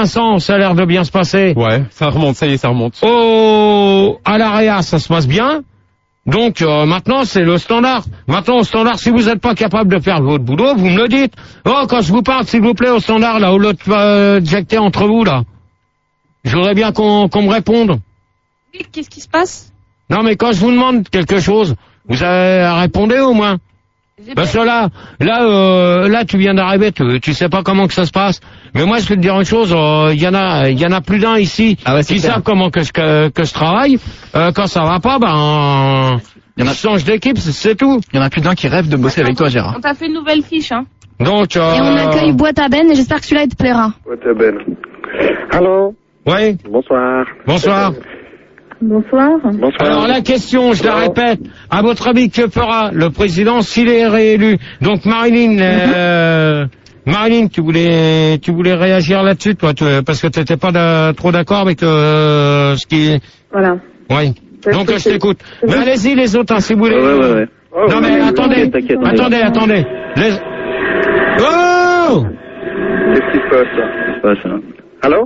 Vincent, ça a l'air de bien se passer. Ouais, ça remonte, ça y est, ça remonte. Oh, à l'AREA, ça se passe bien. Donc maintenant, c'est le standard. Maintenant, au standard, si vous n'êtes pas capable de faire votre boulot, vous me le dites. Oh, quand je vous parle, s'il vous plaît, au standard, là, au lot injecté entre vous, là. Je voudrais bien qu'on me réponde. Qu'est-ce qui se passe? Non, mais quand je vous demande quelque chose, vous avez répondez au moins. Parce que là, tu viens d'arriver, tu sais pas comment que ça se passe. Mais moi, je vais te dire une chose, il y en a plus d'un ici qui savent comment que je travaille. Quand ça va pas, ben, je change d'équipe, c'est tout. Il y en a plus d'un qui rêve de bosser avec toi, Gérard. On t'a fait une nouvelle fiche, hein. Donc, Et on accueille Boîte à Ben et j'espère que celui-là il te plaira. Boîte à Ben. Allô? Oui. Bonsoir. Bonsoir. Bonsoir. Bonsoir. Alors la question, je la répète, à votre avis, que fera le président s'il est réélu? Donc Marilyn, Marilyn, tu voulais réagir là-dessus, toi, parce que tu n'étais pas trop d'accord avec ce qui... Voilà. Oui. Donc je t'écoute. Mais allez-y les autres, hein, si vous voulez. Ouais. Oh, non mais attendez. t'inquiète. Oh! Qu'est-ce qui se passe là? Allô?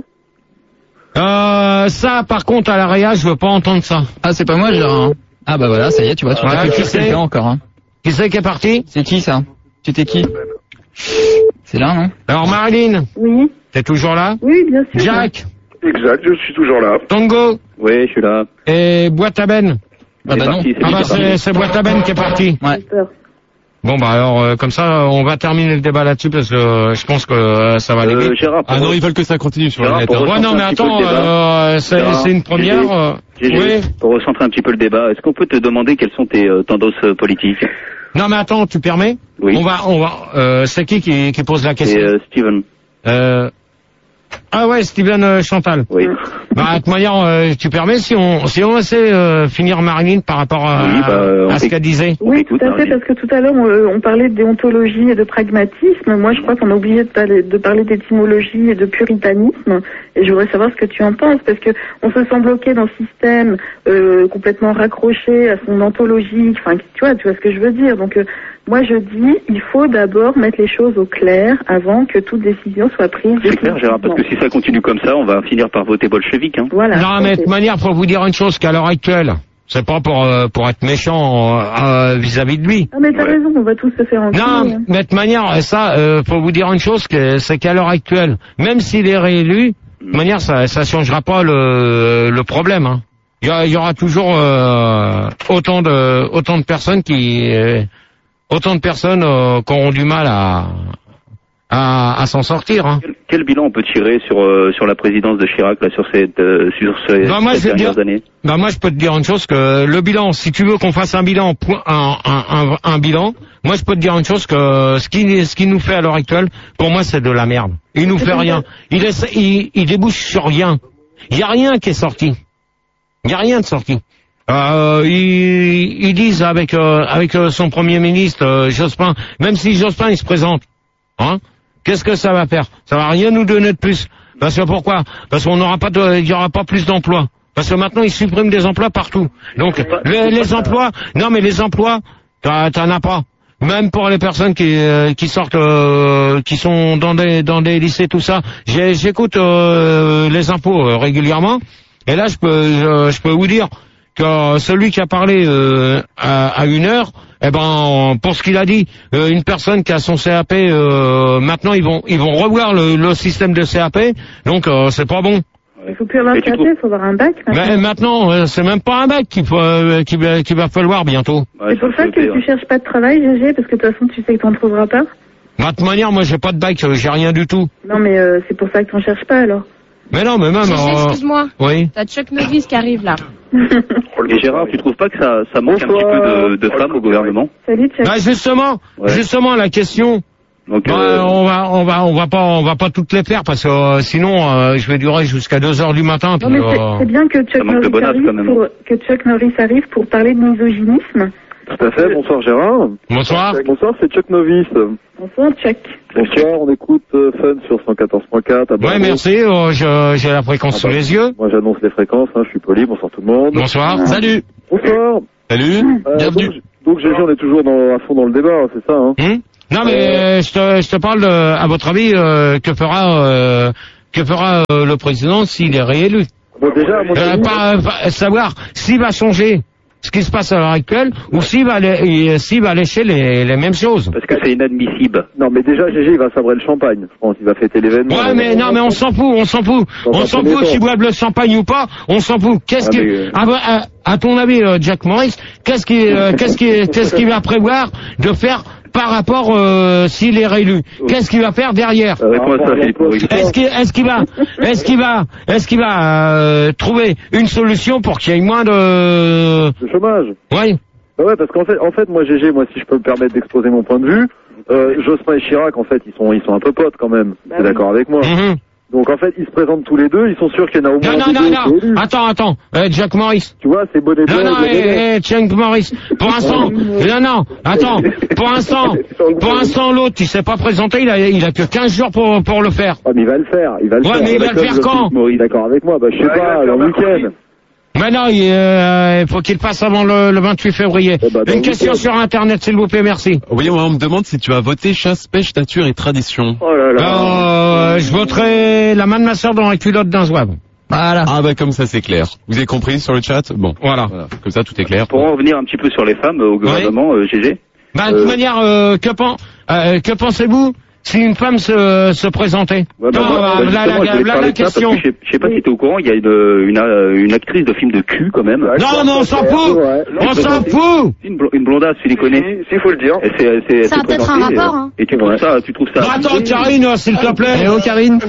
Ça, par contre, à l'AREA, je veux pas entendre ça. Ah, c'est pas moi, Gérard. Ah bah voilà, ça y est, tu vois, tu Voilà, as qui c'est encore. Hein. Qui c'est qui est parti? C'est qui ça? Tu t'es qui? C'est là, non? Alors Marilyn, Oui. t'es toujours là? Oui, bien sûr. Jack, Exact, je suis toujours là. Tango Oui, je suis là. et Boîte à Ben. Ah bah non. Ah bah c'est Boîte à Ben qui est parti. Ouais. Bon bah alors comme ça on va terminer le débat là-dessus parce que je pense que ça va aller vite. Gérard, Ah non, ils veulent que ça continue sur le net. Hein. Ouais non mais attends, c'est une première. Oui. Pour recentrer un petit peu le débat, est-ce qu'on peut te demander quelles sont tes tendances politiques? Non mais attends, tu permets? Oui. On va. C'est qui pose la question? C'est Steven. Ah ouais, Steven Chantal. Oui. Bah de toute manière, tu permets si on essaie finir Marilyn par rapport à ce qu'elle disait. Oui, tout à fait, parce que tout à l'heure, on parlait de déontologie et de pragmatisme. Moi, je crois qu'on a oublié de parler d'étymologie et de puritanisme. Et je voudrais savoir ce que tu en penses, parce que on se sent bloqué dans ce système complètement raccroché à son ontologie. Enfin, tu vois ce que je veux dire. Donc, moi, je dis, il faut d'abord mettre les choses au clair avant que toute décision soit prise. C'est clair, Gérard, parce que si ça continue comme ça, on va finir par voter bolchevique. Hein. Voilà. Non, mais de toute manière, faut vous dire une chose qu'à l'heure actuelle, c'est pas pour être méchant vis-à-vis de lui. Ah, mais t'as raison, on va tous se faire enculer. Non, mais de toute manière, ça, faut vous dire une chose, c'est qu'à l'heure actuelle, même s'il est réélu, de toute manière, ça changera pas le problème. Hein. Il y aura toujours autant de personnes qui auront du mal à s'en sortir. Hein. Quel bilan on peut tirer sur la présidence de Chirac là, sur ces dernières années? Bah moi je peux te dire une chose, que le bilan, si tu veux qu'on fasse un bilan, un bilan, moi je peux te dire une chose, que ce qui nous fait à l'heure actuelle, pour moi c'est de la merde. Il nous fait rien. Il débouche sur rien. Il y a rien qui est sorti. Il y a rien de sorti. Ils disent avec son premier ministre Jospin, même si Jospin il se présente, hein, qu'est-ce que ça va faire? Ça va rien nous donner de plus. Parce que pourquoi? Parce qu'on n'aura pas il y aura pas plus d'emplois. Parce que maintenant ils suppriment des emplois partout. Donc les emplois, non mais les emplois, t'en as pas. Même pour les personnes qui sortent, qui sont dans des lycées, tout ça. J'écoute les impôts régulièrement. Et là je peux vous dire que celui qui a parlé à 1h, eh ben pour ce qu'il a dit, une personne qui a son CAP, maintenant ils vont revoir le système de CAP, donc c'est pas bon. Il faut plus avoir un CAP, il faut avoir un bac. Mais maintenant, c'est même pas un bac qu'il va falloir bientôt. Ouais, c'est pour ça que tu cherches pas de travail, GG, parce que de toute façon tu sais que t'en trouveras pas. De toute manière, moi j'ai pas de bac, j'ai rien du tout. Non mais c'est pour ça que t'en cherches pas alors. Mais non, mais même... Excuse-moi. Oui. T'as Chuck Norris qui arrive là. Et Gérard, tu trouves pas que ça manque un petit peu de femmes au gouvernement? Salut Chuck. Bah justement la question. Donc, on va pas toutes les faire parce que sinon je vais durer jusqu'à 2h du matin. Non mais c'est bien que Chuck Norris arrive pour parler de misogynisme. Tout à fait, bonsoir Gérard. Bonsoir. Bonsoir, c'est Chuck Novice. Bonsoir Chuck. Bonsoir, on écoute Fun sur 114.4. Ouais, merci, j'ai la fréquence sous les yeux. Moi j'annonce les fréquences, je suis poli, bonsoir tout le monde. Bonsoir. Salut. Bonsoir. Salut, bienvenue. Donc GG, on est toujours à fond dans le débat, c'est ça, hein? Non mais je te parle à votre avis, que fera que fera le président s'il est réélu. Bon, déjà, à mon avis... Savoir s'il va changer ce qui se passe à l'heure actuelle ou s'il va lécher les mêmes choses. Parce que c'est inadmissible. Non, mais déjà, GG, il va sabrer le champagne. Je pense qu'il va fêter l'événement. Ouais, mais non, mais on s'en fout. On s'en fout s'il boit le champagne ou pas. On s'en fout. À ton avis, Jack Morris, qu'est-ce qu'il va prévoir de faire par rapport s'il est réélu? Qu'est-ce qu'il va faire derrière? Est-ce qu'il va trouver une solution pour qu'il y ait moins de chômage? Oui. Ouais, parce qu'en fait, moi, GG, si je peux me permettre d'exposer mon point de vue, Jospin et Chirac, en fait, ils sont un peu potes quand même. T'es d'accord avec moi? Donc en fait, ils se présentent tous les deux, ils sont sûrs qu'il y en a au moins Non. Attends. Jack Morris. Tu vois, c'est bonnet blanc. Jack Morris. Pour l'instant, attends. Pour l'instant, l'autre, il s'est pas présenté, il a que 15 jours pour le faire. Ah, mais il va le faire. Ouais, mais il va le faire quand? D'accord avec moi? Je sais pas, le week-end. Mais non, il faut qu'il passe avant le 28 février. Une question sur Internet, s'il vous plaît, merci. Oui, on me demande si tu vas voter chasse, pêche, nature et tradition. Oh là là. Je voterai la main de ma sœur dans la culotte d'un zouave. Voilà. Ah comme ça c'est clair. Vous avez compris sur le chat? Bon. Voilà. Comme ça tout est clair. Pour en revenir un petit peu sur les femmes au gouvernement, GG. De toute manière, que pensez-vous si une femme se présentait? La question. Je sais pas si t'es au courant, il y a une actrice de film de cul quand même. Non, mais on s'en fout. On s'en fout. Une blondasse, tu les connais? S'il faut le dire. Ça a peut-être un rapport, hein. Et tu trouves ça. Non, attends, Karine, s'il te plaît. Karine.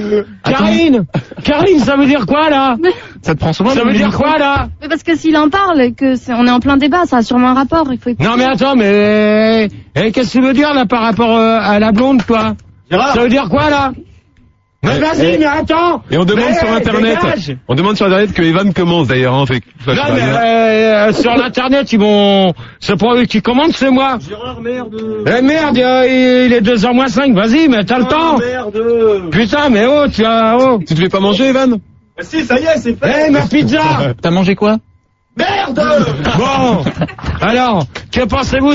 Karine, ça veut dire quoi, là? Ça te prend souvent? Ça veut dire quoi, là? Mais parce que s'il en parle, on est en plein débat, ça a sûrement un rapport, il faut écouter. Non, mais attends, qu'est-ce que tu veux dire, là, par rapport à la blonde, toi? Ça veut dire quoi, là? Mais vas-y, mais attends! Et on demande sur Internet. On demande sur Internet que Evan commence d'ailleurs, hein. Non, mais sur l'Internet, c'est pas eux qui commandent, c'est moi. Gérard, merde. Merde, il est 2h moins 5, vas-y, mais t'as le temps. Merde. Putain, mais Tu te fais pas manger, Evan? Bah si, ça y est, c'est fait. Ma pizza. T'as mangé quoi? Merde. Bon, alors, que pensez-vous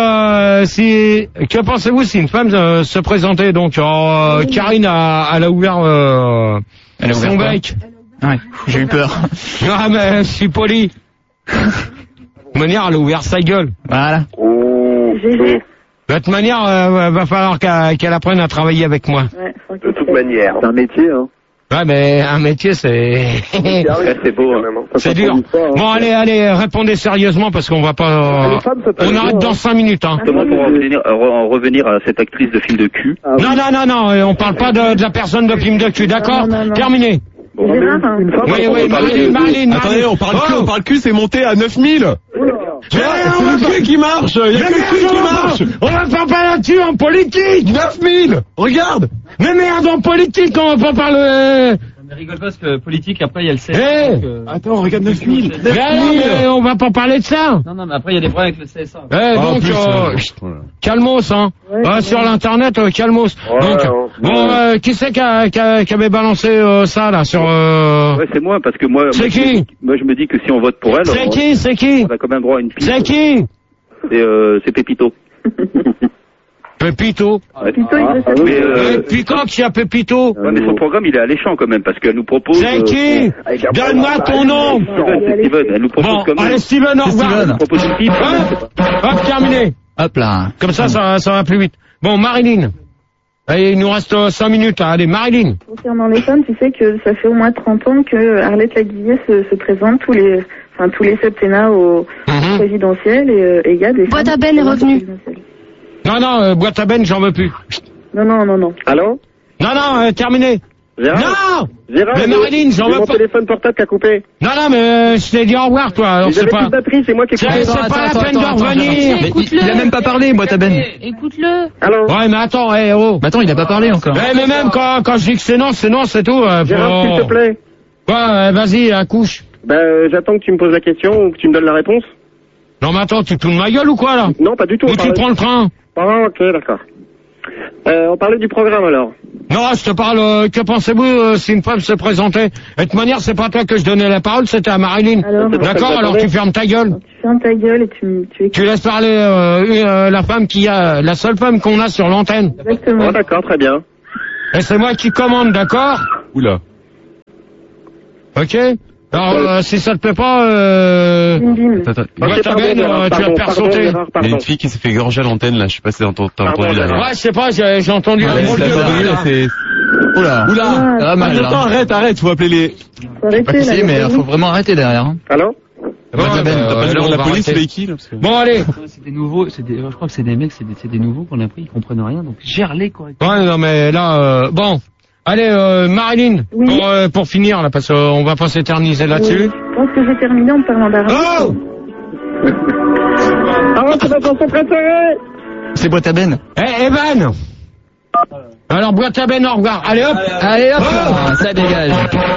si une femme se présentait? Donc, Karine elle a ouvert son bec. Ouais, j'ai eu peur. Ah, mais je suis poli. De manière, elle a ouvert sa gueule. Voilà. De toute manière, va falloir qu'elle apprenne à travailler avec moi. De toute manière. C'est un métier, hein. Ouais, mais un métier, c'est... c'est beau, hein. C'est dur. Bon, allez, répondez sérieusement parce qu'on va pas... On arrête dans 5 minutes, hein. Pour en revenir à cette actrice de film de cul. Non, on parle pas de la personne de film de cul, d'accord? Terminé. Bon, Oui, Marlène. Attendez, on parle cul, c'est monté à 9000. C'est le cul qui marche. Il y a que le cul qui marche. On va pas parler là-dessus en politique. 9000. Regarde. Mais merde, en politique, on va pas parler... Mais rigole pas parce que politique, après il y a le CS. Attends, regarde 9000. Mais on va pas parler de ça. Non, mais après il y a des problèmes avec le CSA. Calmos, hein. Sur l'internet, calmos. Donc, qui c'est qui avait balancé ça, là, sur... Ouais, c'est moi, parce que moi... C'est qui? Moi, je me dis que si on vote pour elle... C'est qui? On a quand même droit à une piste. C'est qui? C'est Pépito. Pépito. Quand qu'il y a Pépito? Ouais, mais son programme, il est alléchant quand même, parce qu'elle nous propose... C'est qui? Donne-moi ton nom. C'est Steven, elle nous propose quand même... Allez, Steven, au revoir. Elle nous propose une piste. Hop, terminé. Hop là. Comme ça va plus vite. Bon, Marilyn. Allez, il nous reste 5 minutes. Allez, Marilyn. Concernant les femmes, tu sais que ça fait au moins 30 ans que Arlette Laguillet se présente tous les septennats au présidentiel et il y a des... Boîte à Ben est revenu. Non, boîte à Ben, j'en veux plus. Non. Allô? Non, terminé. Gérard? Non! Mais Marilyn, j'en veux mon pas. téléphone portable qui a coupé. Non, mais je t'ai dit au revoir, toi. Alors c'est pas... c'est moi qui ai coupé. C'est pas la peine de revenir. Il a même pas parlé, boîte à Ben. Écoute-le. Allô? Ouais, mais attends, Bah attends, il a pas parlé encore. Mais même quand je dis que c'est non, c'est tout. Gérard, s'il te plaît. Ouais, vas-y, accouche. J'attends que tu me poses la question ou que tu me donnes la réponse. Non, mais attends, tu te fous de ma gueule ou quoi, là? Non, pas du tout. Ou tu prends le train? Ah, ok, d'accord. On parlait du programme, alors. Non, je te parle, que pensez-vous si une femme se présentait? De toute manière, c'est pas toi que je donnais la parole, c'était à Marilyn. D'accord, alors tu fermes ta gueule. Tu fermes ta gueule et tu laisses parler la seule femme qu'on a sur l'antenne. Exactement. Oh, d'accord, très bien. Et c'est moi qui commande, d'accord? Oula. Ok. Alors, si ça te plaît pas, boîte à Ben, tu vas te faire sauter. Il y a une fille qui s'est fait égorger à l'antenne, là. Je sais pas si t'as entendu derrière. Ouais, je sais pas, j'ai entendu. Oula. Ça va mal, là. Attends, arrête, faut appeler les... Si, mais faut vraiment arrêter derrière. Hein. Allô? T'as pas le numéro de la police, c'est qui, là? Bon, allez. C'est des nouveaux, je crois que c'est des mecs, c'est des nouveaux qu'on a pris, ils comprennent rien, donc gère-les correctement. Ouais, non, mais là, bon. Allez, Marilyn, Oui. pour finir, là, parce qu'on va pas s'éterniser là-dessus. Je pense que j'ai terminé en parlant d'argent. Oh! Ah, c'est ma chanson préférée! C'est boîte à Ben. Eh, Evan! Alors, boîte à Ben, au revoir. Allez, hop! Allez hop, ça dégage.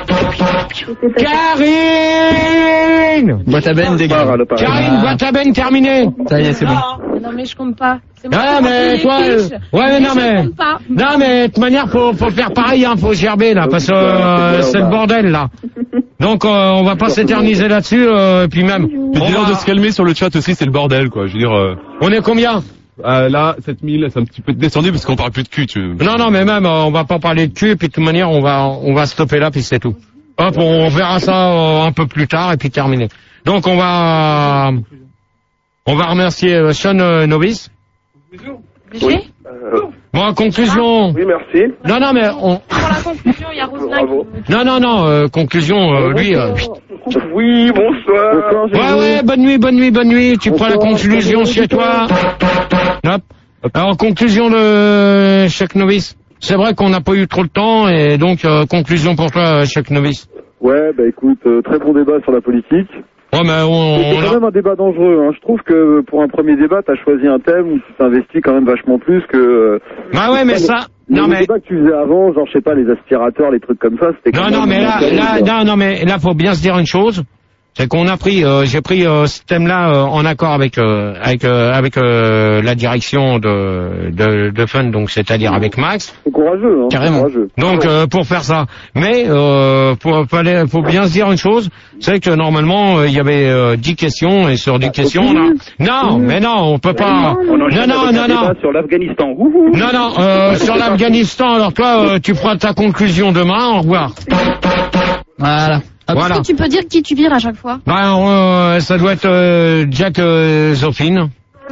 Karine! Boîte à Ben, dégage. Karine, boîte à Ben, terminé. Ça y est, c'est bon. Non mais je compte pas. C'est moi Ah, qui mais ai toi, les fiches. ouais, mais non, je mais, compte pas. non, mais, de toute manière, faut faire pareil, hein, faut gerber, là, parce que, c'est le bordel, là. Donc, on va pas s'éterniser là-dessus, puis même. Puis dis-leur de se calmer sur le chat aussi, c'est le bordel, quoi. Je veux dire, On est combien? là, 7000, c'est un petit peu descendu parce qu'on parle plus de cul, tu veux. Non, mais même, on va pas parler de cul, et puis de toute manière, on va stopper là, puis c'est tout. Hop, on verra ça un peu plus tard, et puis terminé. Donc, on va remercier Sean Novice. Léger. Bon, en conclusion. Oui, merci. Non, mais Pour la conclusion, il y a Roselyne. non, conclusion, lui, Oui, bonsoir. ouais, bonne nuit, tu prends la conclusion chez toi. Hop. Alors, conclusion de Chuck Novice. C'est vrai qu'on n'a pas eu trop de temps, et donc, conclusion pour toi, Chuck Novice. Ouais, bah écoute, très bon débat sur la politique. Ouais, mais C'est quand même un débat dangereux, hein. Je trouve que pour un premier débat, t'as choisi un thème où tu t'investis quand même vachement plus que... Bah ouais, mais ça... Non, le mais... débat que tu faisais avant, genre, je sais pas, les aspirateurs, les trucs comme ça, c'était quand Non, même... mais là, faut bien se dire une chose. C'est qu'on a pris, j'ai pris ce thème-là en accord avec la direction de Fun, donc c'est-à-dire avec Max. C'est courageux, hein. Carrément. Courageux. Donc pour faire ça. Mais faut bien se dire une chose, c'est que normalement il y avait 10 questions et sur 10 questions on a... Non, mais non, on peut pas. On enchaîne avec un débat sur l'Afghanistan. Non, sur l'Afghanistan. Alors toi, tu feras ta conclusion demain. Au revoir. Voilà. Voilà. Est-ce que tu peux dire qui tu vires à chaque fois? Ça doit être Jack Zophine.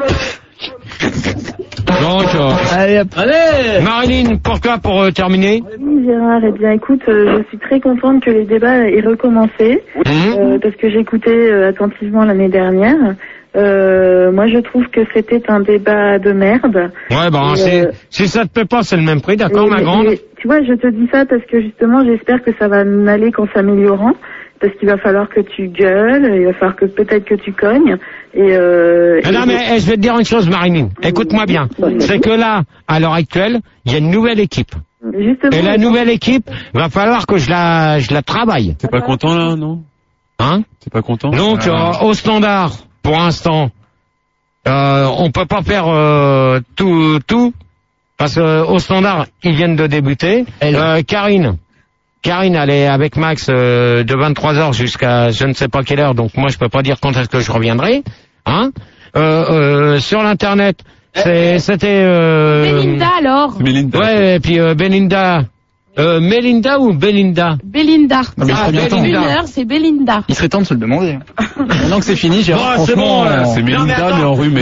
Donc, Allez hop. Marilyn, pour toi, pour terminer. Oui, Gérard, eh bien écoute, je suis très contente que les débats aient recommencé, parce que j'écoutais attentivement l'année dernière. Moi, je trouve que c'était un débat de merde. Ouais, si ça te plaît pas, c'est le même prix, d'accord, ma grande? Tu vois, je te dis ça parce que justement, j'espère que ça va n'aller qu'en s'améliorant, parce qu'il va falloir que tu gueules, il va falloir que peut-être que tu cognes. Non, mais je vais te dire une chose, Marilyn. Écoute-moi bien. C'est que là, à l'heure actuelle, il y a une nouvelle équipe. Justement, et la nouvelle équipe, va falloir que je la travaille. T'es pas content, là, non? Hein? T'es pas content? Donc, au standard, pour l'instant, on peut pas faire tout, parce que au standard, ils viennent de débuter. Karine, elle est avec Max de 23h jusqu'à je ne sais pas quelle heure, donc moi je peux pas dire quand est-ce que je reviendrai. Hein? Sur l'internet, c'était Belinda alors. Mélinda. Ouais, et puis Belinda. Melinda ou Belinda? Belinda. mais C'est une heure, c'est Belinda. Il serait temps de se le demander. Maintenant que c'est fini, j'ai c'est bon. C'est Mélinda, mais enrhumée.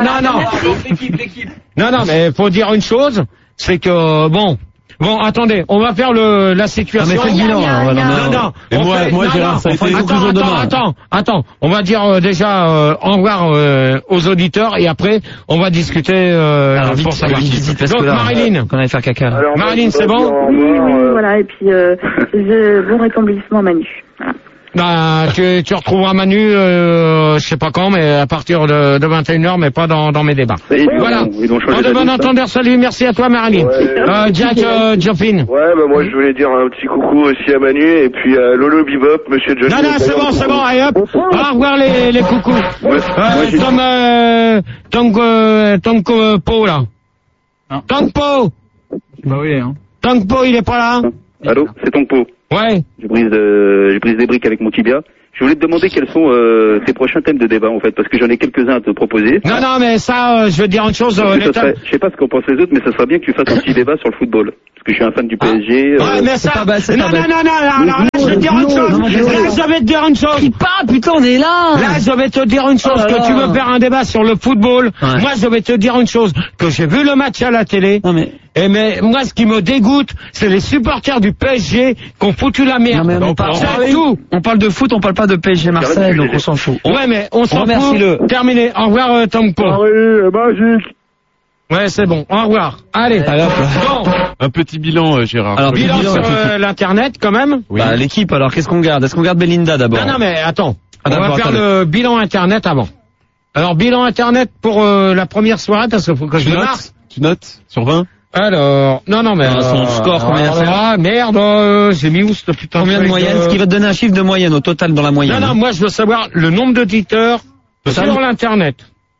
Non, mais faut dire une chose, c'est que Bon, attendez, on va faire la situation. Non, mais fais le bilan. Non. Et moi, Gérard, ça a été toujours demain. Attends. On va dire déjà au revoir aux auditeurs et après, on va discuter pour savoir. Donc, Marilyn. Qu'on allait faire caca. Alors, Marilyn, c'est bon? oui, voilà, et puis bon rétablissement Manu. Voilà. Bah, tu retrouveras Manu, je sais pas quand, mais à partir de 21h, mais pas dans mes débats. Voilà. En de bon entendeur, salut, merci à toi, Marilyn. Jack Joffin. Ouais, bah moi je voulais dire un petit coucou aussi à Manu et puis à Lolo Bebop, Monsieur Johnny. Non, c'est bon, allez hop. Au revoir les coucous. Tongpo, là. Tongpo. Bah oui, hein. Tongpo, il est pas là? Allô, c'est Tongpo. Ouais. Je brise des briques avec mon tibia. Je voulais te demander quels sont tes prochains thèmes de débat en fait, parce que j'en ai quelques-uns à te proposer. Non, mais ça, je veux dire une chose. Je sais pas ce qu'en pensent les autres, mais ça serait bien que tu fasses un petit débat sur le football. que je suis un fan du PSG. Ouais, mais ça, alors là, je vais te dire une chose. Là, je vais te dire une chose. Qui parle, putain, on est là. Là, je vais te dire une chose, que tu veux faire un débat sur le football. Ouais. Moi, je vais te dire une chose, que j'ai vu le match à la télé. Non, mais... Mais moi, ce qui me dégoûte, c'est les supporters du PSG qui ont foutu la merde. Non, mais on parle de foot, on parle pas de PSG Marseille, donc on s'en fout. Ouais, mais on s'en fout. Remercie-le. Terminé. Au revoir, Tompo. Paris, magique. Ouais, c'est bon. Au revoir. Allez. Bon. Un petit bilan, Gérard. Alors, Bilan sur l'internet, quand même. Oui. Bah, l'équipe, alors, qu'est-ce qu'on garde? Est-ce qu'on garde Belinda d'abord? Non, mais attends. Ah, On va d'accord, faire attendez. le bilan internet avant. Alors, bilan internet pour la première soirée, parce qu'il faut que je le marque. Tu notes sur 20? Alors, non, mais... son score, combien il a fait? Ah, merde, j'ai mis où ce putain Combien de moyenne? Ce qui va te donner un chiffre de moyenne au total dans la moyenne. Non, moi, je veux savoir le nombre d'auditeurs Total sur l'internet.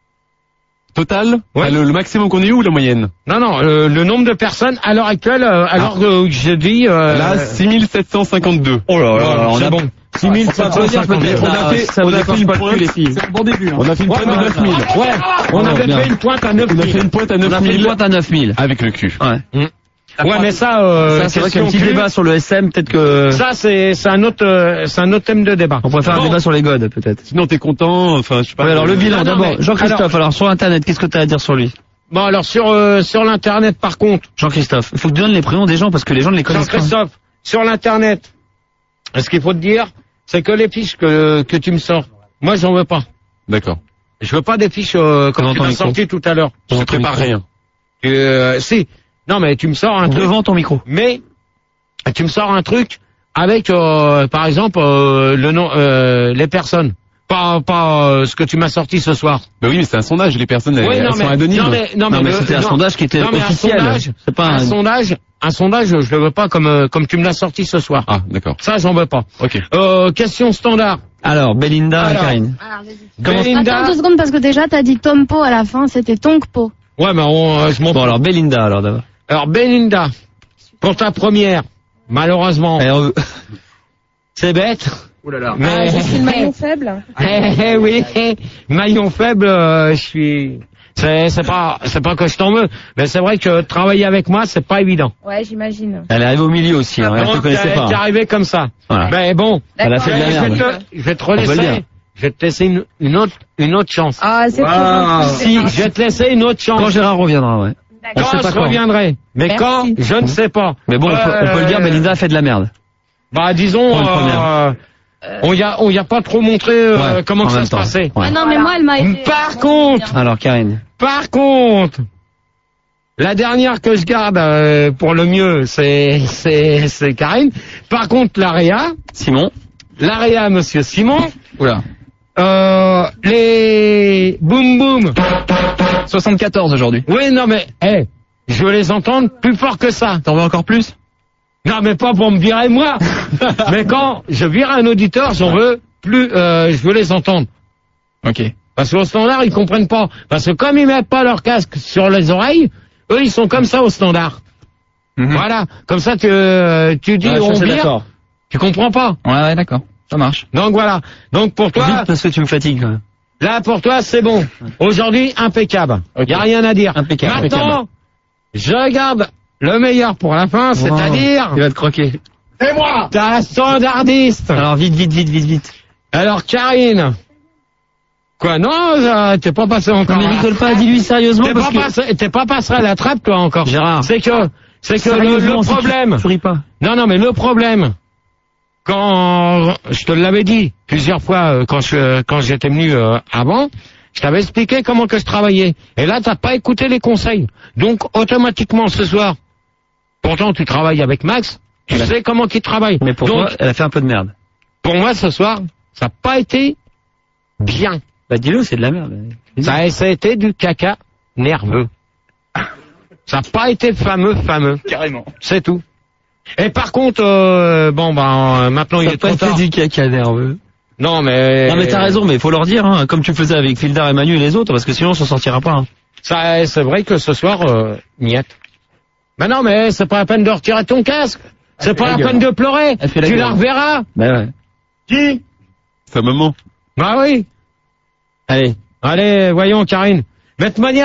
Total? Ouais. Ah, le maximum qu'on ait eu ou la moyenne? Non, le nombre de personnes à l'heure actuelle, alors que j'ai dit... Là, 6752. Oh là là, on c'est a bon. 6750. On a fait une pointe. les filles. C'est un bon début. Hein. On a fait une pointe de 9000. Ouais, on avait bien. fait une pointe à On a fait 9000. une pointe à On a fait une 9000 pointe à 9000. avec le cul. Ouais. Ouais, mais ça, Ça, c'est vrai qu'il y a un petit question débat sur le SM, peut-être que... Ça, c'est un autre thème de débat. On pourrait faire un Bon. débat sur les godes, peut-être. Sinon, t'es content, enfin, je sais pas. Ouais, alors le bilan, non, d'abord. mais- Jean-Christophe, alors sur Internet, qu'est-ce que tu as à dire sur lui? Bon, alors sur l'internet, par contre, Jean-Christophe, il faut que tu donnes les prénoms des gens parce que les gens ne les connaissent pas. Jean-Christophe, sur l'internet, ce qu'il faut te dire, c'est que les fiches que tu me sors, moi, j'en veux pas. D'accord. Je veux pas des fiches comme Devant tu ton m'as micro. sorti tout à l'heure. Je ne prépare rien. Si. Non, mais tu me sors un truc. Devant ton micro. Mais tu me sors un truc avec, par exemple, le nom, les personnes. Pas ce que tu m'as sorti ce soir. Bah oui, mais c'est un sondage, les personnes, Oui, elles sont anonymes. Non, mais c'était un sondage qui était officiel. C'est pas un sondage, je le veux pas comme tu me l'as sorti ce soir. Ah, d'accord. Ça, j'en veux pas. Ok. Question standard. Alors, Belinda, Alors. Karine. Belinda. Attends 2 secondes parce que déjà t'as dit Tompo à la fin, c'était Tonkpo. Ouais, mais je m'en Bon, alors Belinda, alors d'abord. Alors, Belinda, pour ta première, malheureusement, Alors, c'est bête. Oh là là. Mais, Je suis le maillon faible. oui, maillon faible, je suis... C'est pas que je t'en veux, mais c'est vrai que travailler avec moi, c'est pas évident. Ouais, j'imagine. elle arrive au milieu aussi, hein, elle te Donc, connaissait t'es pas. arrivé comme ça. Voilà. Mais bon, Elle a fait de la je merde. vais te peut le dire. relaisser. Je vais te laisser une autre chance. Ah, c'est Wow. trop Si, je vais te laisser une autre chance. Quand Gérard reviendra, ouais. On Quand sait pas je quand. reviendrai. Mais Merci. quand, je ne sais pas. Mais bon, on peut le dire, Belinda a fait de la merde. Bah, disons, Pour une première. on y a pas trop montré Ouais, comment en ça même se temps. passait. Ouais. Ah non, mais moi, elle m'a aidé. Par contre, Alors, Karine. la dernière que je garde pour le mieux, c'est Karine. Par contre, Simon. Monsieur Simon, Oula. les boum boum. 74 aujourd'hui. Oui, non mais, je veux les entendre plus fort que ça. T'en veux encore plus? Non, mais pas pour me virer moi. Mais quand je vire un auditeur, j'en veux plus, je veux les entendre. Ok. Parce qu'au standard, ils comprennent pas. Parce que comme ils mettent pas leur casque sur les oreilles, eux, ils sont comme ça au standard. Voilà. Comme ça, tu dis, Ouais, ça, on c'est vire. d'accord. Tu comprends pas. Ouais, d'accord. Ça marche. Donc voilà. Donc pour toi, Vite parce que tu me fatigues quand même. là pour toi, c'est bon. Aujourd'hui, impeccable. Ok. Y a rien à dire. Impeccable. Maintenant, je garde le meilleur pour la fin, c'est-à-dire, Il va te croquer. Et moi ta standardiste. Alors, vite. Alors, Karine. Quoi, non, t'es pas passé encore. Non, mais rigole pas, dis-lui sérieusement T'es parce pas, que... t'es pas passé à la trappe, toi, encore. Gérard. C'est que le Sérieusement, si problème. tu ris pas. Non, mais le problème, quand je te l'avais dit plusieurs fois quand j'étais venu avant, je t'avais expliqué comment que je travaillais. Et là, t'as pas écouté les conseils. Donc, automatiquement, ce soir, pourtant, tu travailles avec Max, tu sais comment qu'il travaille. Mais pour Donc, toi, elle a fait un peu de merde. pour moi, ce soir, ça n'a pas été bien. Bah dis-le, c'est de la merde. Ça a été du caca nerveux. Ça n'a pas été fameux. Carrément. C'est tout. Et par contre, maintenant il est trop tard. du caca nerveux. Non mais t'as raison, mais il faut leur dire, hein, comme tu faisais avec Fildar et Manu et les autres, parce que sinon on s'en sortira pas. Hein. Ça, c'est vrai que ce soir, niette. Mais non, mais c'est pas la peine de retirer ton casque. C'est pas la peine de pleurer. Elle fait la Tu gueule. la reverras. Bah ouais. Qui? Sa maman. Bah oui. Allez, voyons, Karine. Mais de toute manière,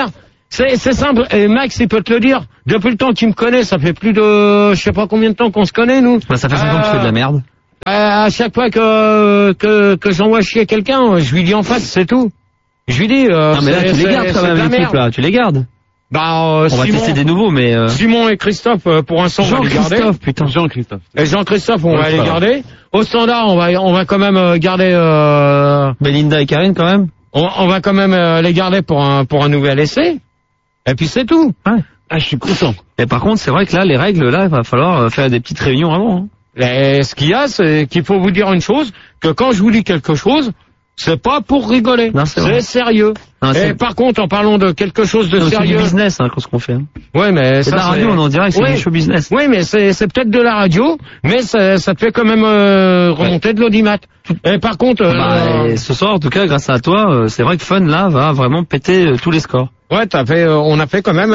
C'est simple, et Max, il peut te le dire. Depuis le temps qu'il me connaît, ça fait plus de, je sais pas combien de temps qu'on se connaît, nous. Bah, ça fait 5 ans que tu fais de la merde. À chaque fois que j'envoie chier quelqu'un, je lui dis en face, c'est tout. Je lui dis, non, mais là, tu les gardes quand même, les types, là. Tu les gardes. Bah, on va tester des nouveaux, mais Simon et Christophe, pour l'instant, on va les garder. Jean-Christophe, putain. Jean-Christophe. Et Jean-Christophe, on va les garder. Au standard, on va quand même garder, Belinda et Karine, quand même. On va quand même les garder pour un nouvel essai. Et puis c'est tout. Ouais. Ah, je suis content. Et par contre, c'est vrai que là, les règles, là, il va falloir faire des petites réunions avant. Hein. Et ce qu'il y a, c'est qu'il faut vous dire une chose, que quand je vous dis quelque chose, c'est pas pour rigoler. Non, c'est sérieux. Non, et par contre, en parlant de quelque chose de sérieux. C'est du business, hein, ce qu'on fait. Hein. Ouais, mais c'est de la radio, on en dirait que c'est du show business. Oui, mais c'est peut-être de la radio, mais ça te fait quand même remonter de l'audimat. Et par contre, et ce soir, en tout cas, grâce à toi, c'est vrai que Fun là va vraiment péter tous les scores. Ouais, on a fait quand même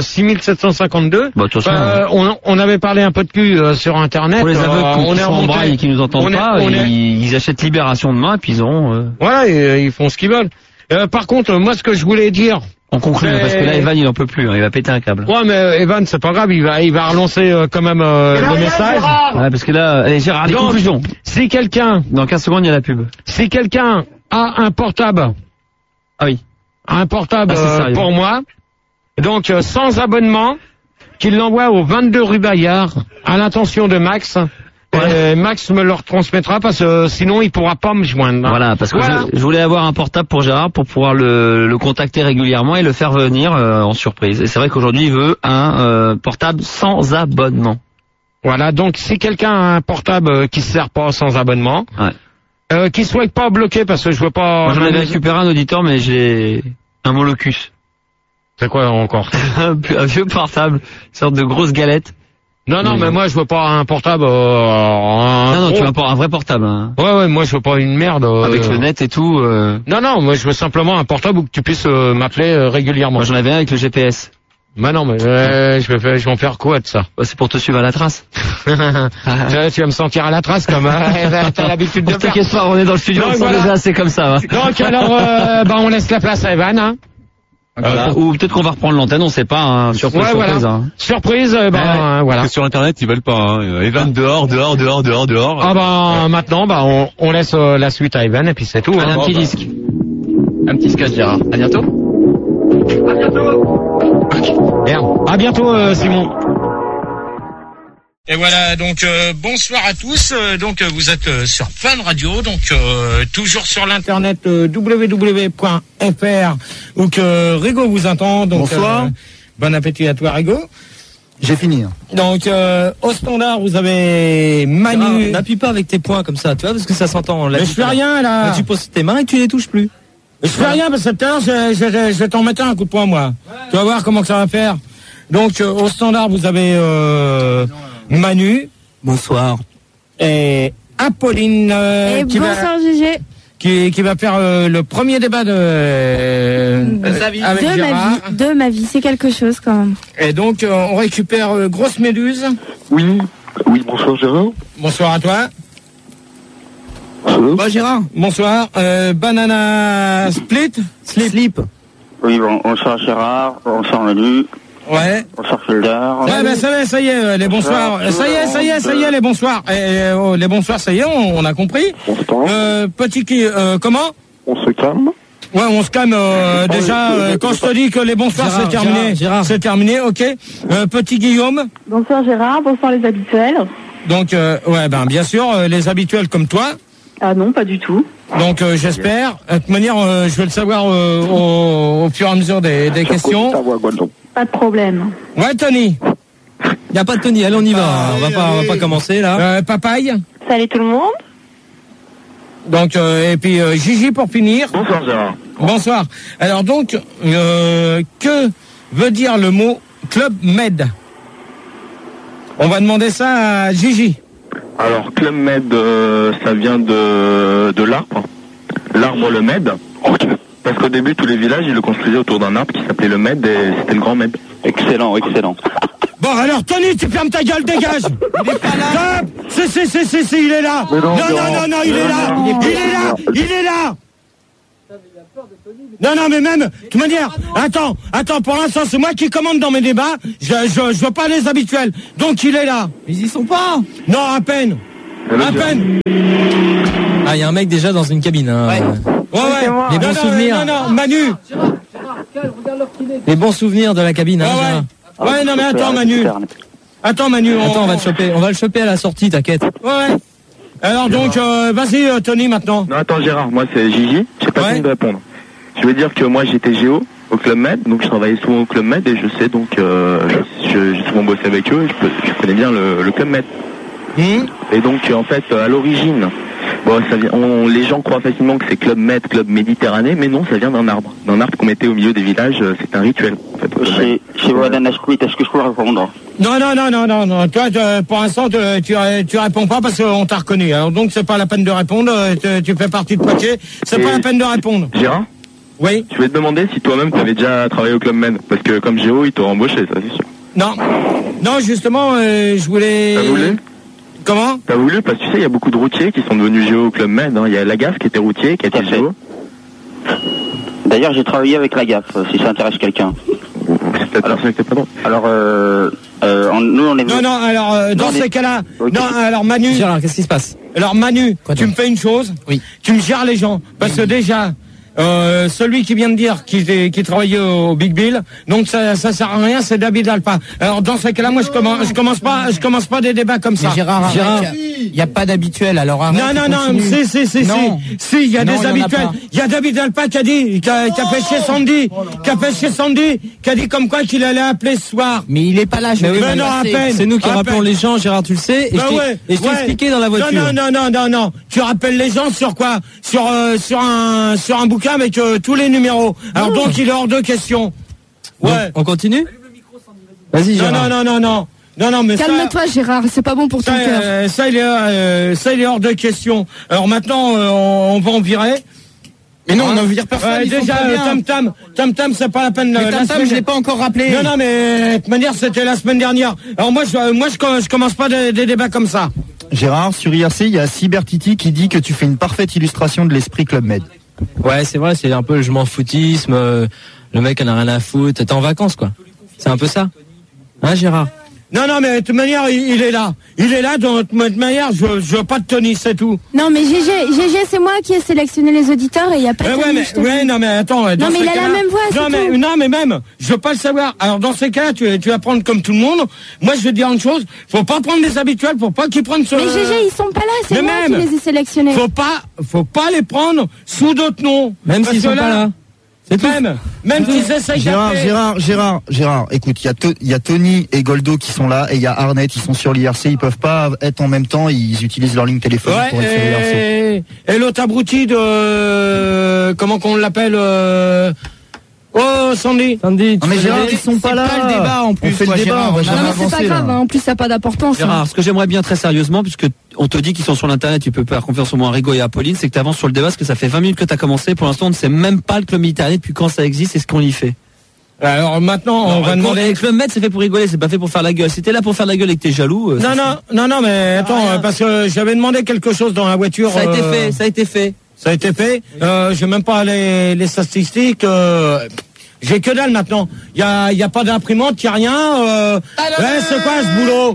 6752. Bah, de toute façon, on avait parlé un peu de cul sur Internet. Pour les aveugles qui sont en braille et qui nous entendent pas, ils achètent Libération demain et puis ils auront. Voilà, ils font ce qu'ils veulent. Par contre, moi, ce que je voulais dire. On conclut, parce que là, Evan, il en peut plus, hein, il va péter un câble. Ouais, mais Evan, c'est pas grave, il va relancer quand même le message. Ouais, parce que là, allez, Gérard, les conclusions. Si quelqu'un. Dans 15 secondes, il y a la pub. Si quelqu'un a un portable. Ah oui. Un portable pour moi, donc sans abonnement, qu'il l'envoie au 22 rue Bayard, à l'intention de Max. Ouais. Max me le retransmettra parce que sinon il pourra pas me joindre. Voilà, parce que je voulais avoir un portable pour Gérard pour pouvoir le contacter régulièrement et le faire venir en surprise. Et c'est vrai qu'aujourd'hui il veut un portable sans abonnement. Voilà, donc si quelqu'un a un portable qui se sert pas sans abonnement, qui souhaite pas bloquer parce que je veux pas. Moi j'en avais récupéré un auditeur mais j'ai un Molocus. C'est quoi encore? Un vieux portable, une sorte de grosse galette. Non, mais moi je veux pas un portable. Non, tu veux pas un vrai portable. Hein. Ouais, moi je veux pas une merde. Avec le net et tout. Non, moi je veux simplement un portable où tu puisses m'appeler régulièrement. Moi j'en avais un avec le GPS. Bah non, mais je vais en faire quoi de ça? C'est pour te suivre à la trace. Tu vas me sentir à la trace comme t'as l'habitude de faire. T'inquiète pas, on est dans le studio, déjà c'est comme ça. Va. Donc alors, on laisse la place à Evan. Hein. Voilà. Ou peut-être qu'on va reprendre l'antenne, on sait pas, hein. Surprise. Voilà. Hein. Surprise, voilà. Parce que sur internet, ils veulent pas, hein. Evan dehors. Ah maintenant, on laisse la suite à Evan et puis c'est tout. Allez, un petit disque. Un petit sketch, Gérard. À bientôt. Merde. À bientôt, Simon. Et voilà, donc bonsoir à tous. Donc vous êtes sur Fun Radio, donc toujours sur l'internet www.fr où que Rigo vous entend. Donc, bonsoir. Bon appétit à toi, Rigo. J'ai fini. Donc au standard, vous avez Manu. N'appuie pas avec tes poings comme ça, tu vois, parce que ça s'entend. Mais je fais rien là. Là, tu poses tes mains et tu les touches plus. Je fais rien parce que tout à l'heure, je vais t'en mettre un coup de poing moi. Tu vas voir comment que ça va faire. Donc au standard, vous avez Manu. Bonsoir. Et Apolline. Et bonsoir Gégé. Qui va faire le premier débat de ma vie, c'est quelque chose quand même. Et donc on récupère Grosse Méduse. Oui, bonsoir Gérard. Bonsoir à toi. Bonsoir Gérard. Bonsoir. Banana Split. Slip. Oui, bonsoir Gérard, bonsoir Manu. Ouais. Bonsoir Feldar. Ouais, ça y est, les bonsoirs. Ça y est, les bonsoirs. Les bonsoirs, ça y est, on a compris. Petit qui, comment? On se calme. Ouais, on se calme déjà. Quand je te dis que les bonsoirs c'est terminé, c'est terminé, ok. Petit Guillaume. Bonsoir Gérard, bonsoir les habituels. Donc, bien sûr, les habituels comme toi. Ah non, pas du tout. Donc j'espère. De toute manière, je vais le savoir au fur et à mesure des questions. Pas de problème. Ouais, Tony. Y a pas de Tony, allez on y va. On va pas commencer là. Papaye. Salut tout le monde. Donc et puis Gigi pour finir. Bonsoir Gérard. Bonsoir. Alors donc que veut dire le mot Club Med? On va demander ça à Gigi. Alors Club Med, ça vient de l'arbre. L'arbre le Med. Ok. Parce qu'au début, tous les villages, ils le construisaient autour d'un arbre qui s'appelait le Med et c'était le Grand Med. Excellent. Bon, alors, Tony, tu fermes ta gueule, dégage! Il est pas là! Si, il est là! Non, il est là! Il est là! Non, mais même, de toute manière, attends, pour l'instant, c'est moi qui commande dans mes débats, je veux pas les habituels. Donc, il est là. Ils y sont pas. Non, à peine. À peine. Ah, il y a un mec déjà dans une cabine. Hein. Ouais. Les bons souvenirs. Non, Manu. Les bons souvenirs de la cabine. Hein, ouais, non, mais attends, Manu. Attends, on va le choper. On va le choper à la sortie, t'inquiète. Ouais. Alors donc, vas-y, Tony, maintenant. Non, attends, Gérard, moi c'est Gigi, j'ai pas fini de répondre. Je veux dire que moi j'étais géo au Club Med, donc je travaillais souvent au Club Med et je sais donc, j'ai souvent bossé avec eux et je connais bien le Club Med. Et donc, en fait, à l'origine, bon, ça vient, les gens croient facilement que c'est Club Med, Club Méditerranée, mais non, ça vient d'un arbre qu'on mettait au milieu des villages, c'est un rituel. En fait, chez Wadan Ashkouit, est-ce que je peux répondre? Non. Toi, pour l'instant, tu réponds pas parce qu'on t'a reconnu. Alors donc, c'est pas la peine de répondre. Tu fais partie de Poitiers. C'est pas la peine de répondre. Gérard? Oui. Je vais te demander si toi-même tu avais déjà travaillé au Club Med, parce que comme géo, ils t'auraient embauché, ça c'est sûr. Non, justement, je voulais. T'as voulu? Comment? T'as voulu? Parce que tu sais, il y a beaucoup de routiers qui sont devenus géo au Club Med. Hein. Il y a Lagaffe qui était routier, qui était géo. D'ailleurs, j'ai travaillé avec Lagaffe, si ça intéresse quelqu'un. C'est peut-être personne que t'es pas drôle. Alors, nous on est... Non, alors, dans ces cas-là... Okay. Non, alors Manu... Gérard, qu'est-ce qui se passe? Alors Manu, tu me fais une chose. Oui. Tu me gères les gens. Parce que déjà... celui qui vient de dire qu'il travaillait au Big Bill, donc ça sert à rien, c'est David Alpa. Alors dans ce cas-là, moi je commence pas des débats comme ça. Mais Gérard, il y a pas d'habituel, alors arrête. Non, si, il y a des habituels. Il y a David Alpa qui a fait chez Sandy, qui a dit comme quoi qu'il allait appeler ce soir. Mais il est pas là, à peine. C'est nous qui rappelons les gens, Gérard, tu le sais, et je t'ai expliqué dans la voiture. Non. Tu rappelles les gens sur quoi? Sur un bouquin avec tous les numéros. Alors donc il est hors de question. Ouais. Donc, on continue? Vas-y, Gérard. Non, mais calme-toi, Gérard, c'est pas bon pour ton cœur. Ça, il est hors de question. Alors maintenant, on va en virer. Mais non, on en vire personne. Déjà, Tam, c'est pas la peine. Mais Tam, je l'ai pas encore rappelé. Non, mais de toute manière, c'était la semaine dernière. Alors moi, je commence pas des débats comme ça. Gérard, sur IRC, il y a Cybertiti qui dit que tu fais une parfaite illustration de l'esprit Club Med. Ouais, c'est vrai, c'est un peu je m'en foutisme, le mec en a rien à foutre, t'es en vacances quoi. C'est un peu ça. Hein, Gérard? Non, mais de toute manière, il est là. De toute manière, je veux pas de Tony, c'est tout. Non, mais GG, c'est moi qui ai sélectionné les auditeurs et il y a pas de Tony. Non, mais attends. Non, mais il a la même voix, non, mais même, je veux pas le savoir. Alors, dans ces cas-là, tu vas prendre comme tout le monde. Moi, je vais te dire une chose. Faut pas prendre les habituels, faut pas qu'ils prennent ce... Mais GG, ils sont pas là, c'est moi qui les ai sélectionnés. Faut pas les prendre sous d'autres noms. Même s'ils sont pas là. Même qu'ils essayent Gérard, écoute, il y a Tony et Goldo qui sont là et il y a Arnett, ils sont sur l'IRC, ils peuvent pas être en même temps, ils utilisent leur ligne téléphonique pour être sur l'IRC. Et l'autre abruti de... comment qu'on l'appelle Oh, Sandy. Non, mais Gérard, ils sont pas là. C'est pas le débat en plus. On fait le débat, on va jamais avancer. C'est pas grave, en plus ça n'a pas d'importance. Gérard, ce que j'aimerais bien très sérieusement, puisque on te dit qu'ils sont sur l'internet, tu peux faire confiance au moins à Rigo et à Pauline, c'est que tu avances sur le débat, parce que ça fait 20 minutes que tu as commencé. Pour l'instant, on ne sait même pas le Club Méditerranée depuis quand ça existe et ce qu'on y fait. Alors maintenant, on va demander. Le Club Med, c'est fait pour rigoler, c'est pas fait pour faire la gueule. Si t'es là pour faire la gueule et que t'es jaloux. Non, mais attends, parce que j'avais demandé quelque chose dans la voiture. Ça a été fait. J'ai même pas les statistiques. J'ai que dalle maintenant. Y a pas d'imprimante, y a rien. C'est quoi ce boulot?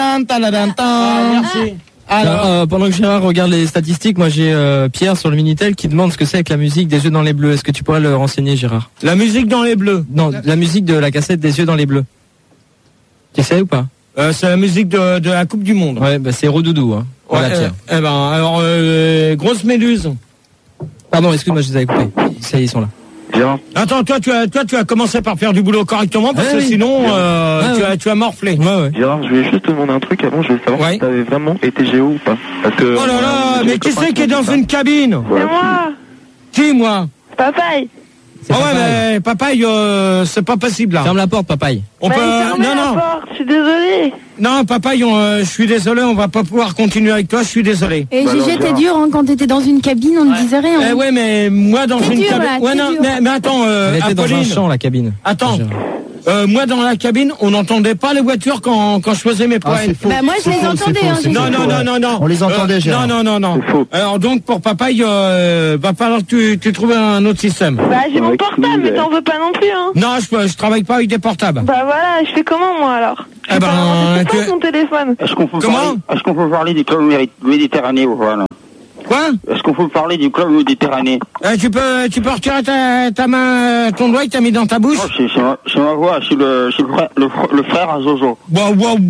Merci. Alors, pendant que Gérard regarde les statistiques, moi j'ai Pierre sur le Minitel qui demande ce que c'est avec la musique des yeux dans les bleus. Est-ce que tu pourrais le renseigner, Gérard? La musique dans les bleus? Non, la musique de la cassette des yeux dans les bleus. Tu sais ou pas? C'est la musique de la Coupe du Monde. Ouais, c'est Rodoudou, hein. Alors, grosse méduse. Pardon, excuse-moi, je les avais coupés. Ça y est, ils sont là. Gérard. Attends, toi, tu as commencé par faire du boulot correctement parce que sinon, tu as morflé. Gérard, je voulais juste te demander un truc avant. Je voulais savoir si t'avais vraiment été géo ou pas. Parce que, oh là là, mais qui c'est qui est dans une cabine? C'est moi. Qui, moi? Papaye. Mais Papaye, c'est pas possible là. Ferme la porte, Papaye. Non. Je suis désolé. Non, Papaye, je suis désolé, on va pas pouvoir continuer avec toi, je suis désolé. Et Gigi, t'es dur, hein, quand t'étais dans une cabine, on ne disait rien. Ouais, mais moi dans une cabine. Ouais, non, mais attends, elle était dans un champ, la cabine. Attends. Moi, dans la cabine, on n'entendait pas les voitures quand je faisais mes poèmes. Bah moi je les entendais. Non. On les entendait, Gérard. Non. Alors donc pour Papaye, va falloir que tu trouves un autre système. Bah j'ai mon portable, mais t'en veux pas non plus, hein. Non, je travaille pas avec des portables. Bah voilà, je fais comment moi alors? Eh ben, c'est pas mon téléphone. Est-ce qu'on peut parler du club Méditerranée ou pas là? Quoi? Est-ce qu'on peut parler du club Méditerranée? Tu peux retirer ta main, ton doigt que t'as mis dans ta bouche? Non, c'est ma voix, c'est le frère à Zozo. Bon,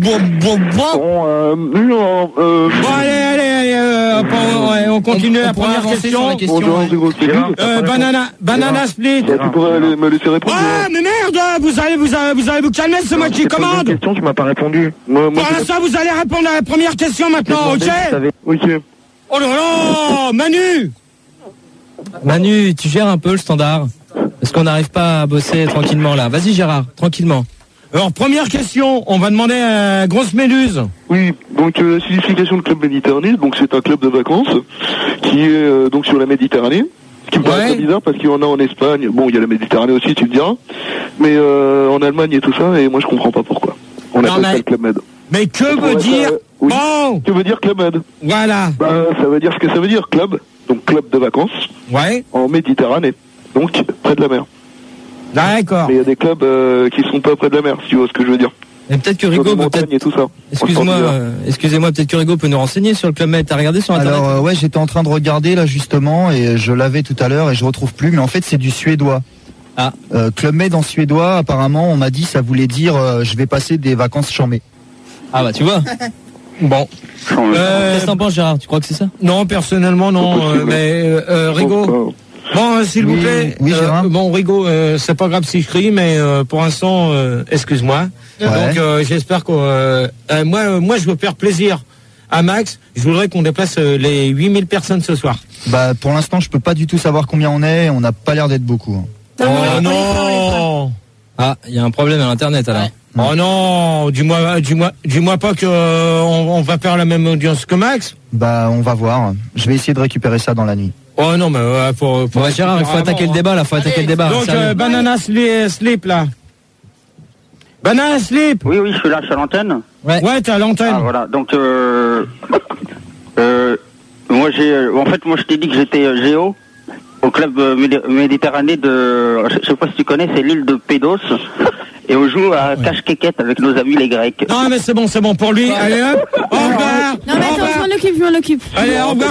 allez, on continue la première question. Banana Split. Tu pourrais me laisser répondre. Ah, mais merde, vous allez vous calmer, c'est moi qui commande. Question, tu m'as pas répondu. Pour l'instant, vous allez répondre à la première question maintenant, ok? Ok. Oh là là, Manu, tu gères un peu le standard. Parce qu'on n'arrive pas à bosser tranquillement là. Vas-y Gérard, tranquillement. Alors première question, on va demander à Grosse Méduse. Oui, donc signification de club Méditerranée, donc c'est un club de vacances qui est donc sur la Méditerranée. Ce qui me paraît très bizarre parce qu'il y en a en Espagne. Bon, il y a la Méditerranée aussi, tu me diras. Mais en Allemagne et tout ça, et moi je comprends pas pourquoi. On appelle ça le Club Med. Mais que veut dire bon? Que veut dire Club Med? Voilà. Bah, ça veut dire ce que ça veut dire, club. Donc club de vacances. Ouais. En Méditerranée. Donc près de la mer. D'accord. Mais il y a des clubs qui sont pas près de la mer, si tu vois ce que je veux dire. Et peut-être que Rigaud peut peut-être... et tout ça. Excusez-moi, peut-être que Rigaud peut nous renseigner sur le Club Med. T'as regardé sur Internet? Alors ouais, j'étais en train de regarder là justement et je l'avais tout à l'heure et je retrouve plus. Mais en fait, c'est du suédois. Ah. Club Med en suédois, apparemment, on m'a dit ça voulait dire je vais passer des vacances chambées. Ah bah tu vois. Bon. Qu'est-ce que t'en penses, Gérard? Tu crois que c'est ça? Non, personnellement non. Mais Rigaud. Bon, s'il vous plaît. Oui, Gérard. Bon, Rigaud, c'est pas grave si je crie, mais pour l'instant, excuse-moi. Ouais. Donc, j'espère que moi, je veux faire plaisir à Max. Je voudrais qu'on déplace les 8000 personnes ce soir. Bah, pour l'instant, je peux pas du tout savoir combien on est. On n'a pas l'air d'être beaucoup. Oh non. Ah, il y a un problème à l'internet alors. Oh non, dis-moi pas que on va faire la même audience que Max. Bah, on va voir. Je vais essayer de récupérer ça dans la nuit. Oh non, mais faut ouais, Gérard, il faut attaquer le débat là, faut attaquer le débat. Donc Banana Slip là. Banana Slip. Oui, je suis là, je suis à l'antenne. Ouais, t'es à l'antenne. Ah voilà, donc moi je t'ai dit que j'étais géo au club Méditerranée de, je sais pas si tu connais, c'est l'île de Pédos. Et on joue à cache-quéquette avec nos amis les Grecs. Non mais c'est bon pour lui. Allez hop, au revoir. Non mais attends, je m'en occupe. Allez, au revoir,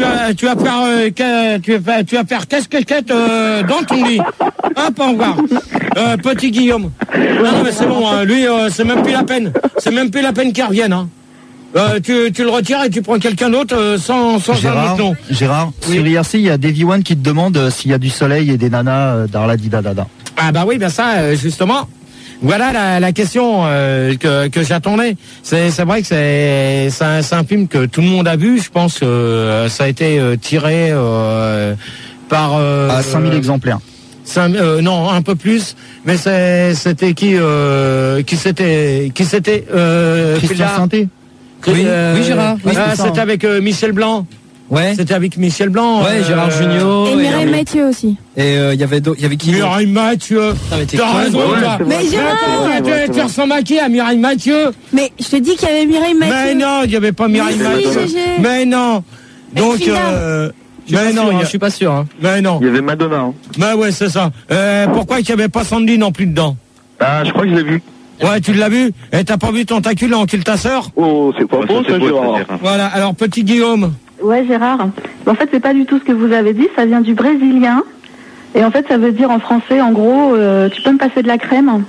tu vas faire cache-quéquette dans ton lit. Hop, au revoir. Petit Guillaume. Non mais c'est bon, hein, lui c'est même plus la peine. C'est même plus la peine qu'il revienne. Hein. Tu le retires et tu prends quelqu'un d'autre sans un autre nom. Gérard, sur l'IRC, il y a Davy One qui te demande s'il y a du soleil et des nanas d'Arladidadada. Ah bah oui, ben ça, justement. Voilà la question que j'attendais. C'est vrai que c'est un film que tout le monde a vu. Je pense que ça a été tiré par... à 5000 exemplaires. Non, un peu plus. Mais c'était qui c'était Christian Sainté. Oui, Gérard. Oui, c'était avec Michel Blanc. Ouais. C'était avec Michel Blanc. Ouais, Gérard Jugnot. Et Mireille Mathieu aussi. Et il y avait qui? Mireille Mathieu. T'as raison, toi. Mais Gérard, tu ressembles à qui? À Mireille Mathieu? Mais je te dis qu'il y avait Mireille Mathieu. Mais non, il n'y avait pas Mireille Mathieu. Mais non. Donc, mais non, je suis pas sûr. Hein. Mais non. Il y avait Madonna. Hein. Mais ouais, c'est ça. Pourquoi il n'y avait pas Sandy non plus dedans? Ah, je crois que je l'ai vu. Ouais, tu l'as vu? Et t'as pas vu Tentacule en kill ta sœur? Oh, c'est pas faux, ça, Gérard. Voilà, alors petit Guillaume. Ouais, Gérard. En fait, c'est pas du tout ce que vous avez dit, ça vient du brésilien. Et en fait, ça veut dire en français, en gros, tu peux me passer de la crème?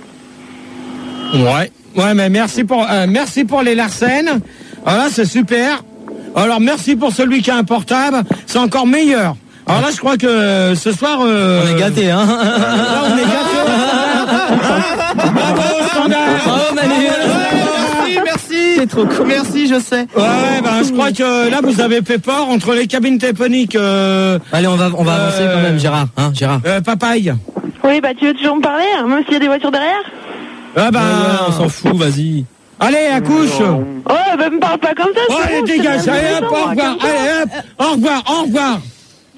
Ouais, mais merci pour les Larsen. Voilà, c'est super. Alors, merci pour celui qui a un portable. C'est encore meilleur. Alors là, je crois que ce soir... on est gâtés, hein. Là, on est gâtés. Bravo, standard. Bravo, Manu. Merci. C'est trop cool. Merci, je sais. Ouais, ben, je crois que là, vous avez fait fort entre les cabines téléphoniques. Allez, on va avancer quand même, Gérard. Hein, Gérard. Papaye. Oui, bah, tu veux toujours me parler, hein, même s'il y a des voitures derrière? Ah bah, ouais, on s'en fout, vas-y. Allez, accouche. Oh, bah, me parle pas comme ça. Oh, allez, dégage. Allez, hop, au revoir. Allez, hop, au revoir.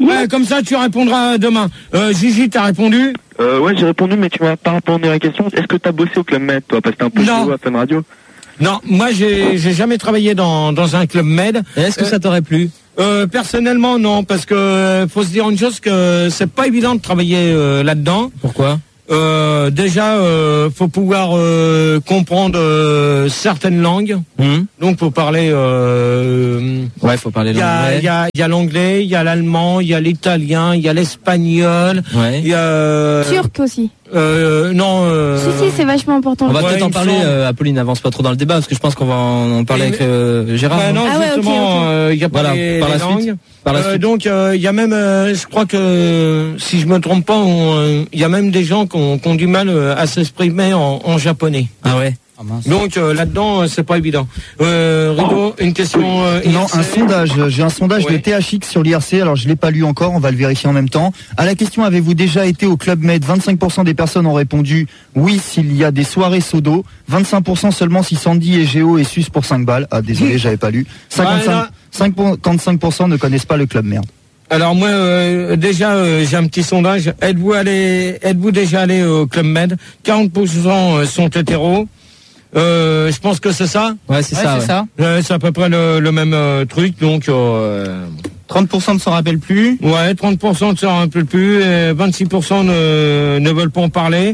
Ouais, comme ça tu répondras demain. Gigi, t'as répondu? Ouais, j'ai répondu, mais tu m'as pas répondu à la question. Est-ce que t'as bossé au Club Med, toi? Parce que t'es un peu géo à Fun Radio. Non, moi j'ai jamais travaillé dans un Club Med. Est-ce que ça t'aurait plu? Personnellement non, parce que faut se dire une chose, que c'est pas évident de travailler là-dedans. Pourquoi? Déjà, faut pouvoir comprendre certaines langues. Donc, faut parler. Ouais, faut parler l'anglais. Il y a l'anglais, il y a l'allemand, il y a l'italien, il y a l'espagnol. Ouais. Il y a. Turc aussi. Non. Si, c'est vachement important. On va peut-être en parler, Apolline, avance pas trop dans le débat, parce que je pense qu'on va en parler avec Gérard. Non, justement, il y a pas les langues. Donc, il y a même, je crois que, si je me trompe pas, il y a même des gens qui ont du mal à s'exprimer en japonais. Ah ouais. Donc là-dedans, c'est pas évident. Rigaud, une question. Non, un sondage. J'ai un sondage de THX sur l'IRC. Alors je l'ai pas lu encore. On va le vérifier en même temps. À la question avez-vous déjà été au Club Med, 25% des personnes ont répondu oui s'il y a des soirées sodo. 25% seulement si Sandy et Géo et Sus pour 5 balles. Ah désolé, j'avais pas lu. 55% ne connaissent pas le Club Merde. Alors moi déjà j'ai un petit sondage. Êtes-vous déjà allé au Club Med? 40% sont hétéros. Je pense que c'est ça. Ouais, c'est ça. C'est à peu près le même truc, donc 30% ne s'en rappellent plus. Ouais, 30% ne s'en rappellent plus. 26% ne veulent pas en parler.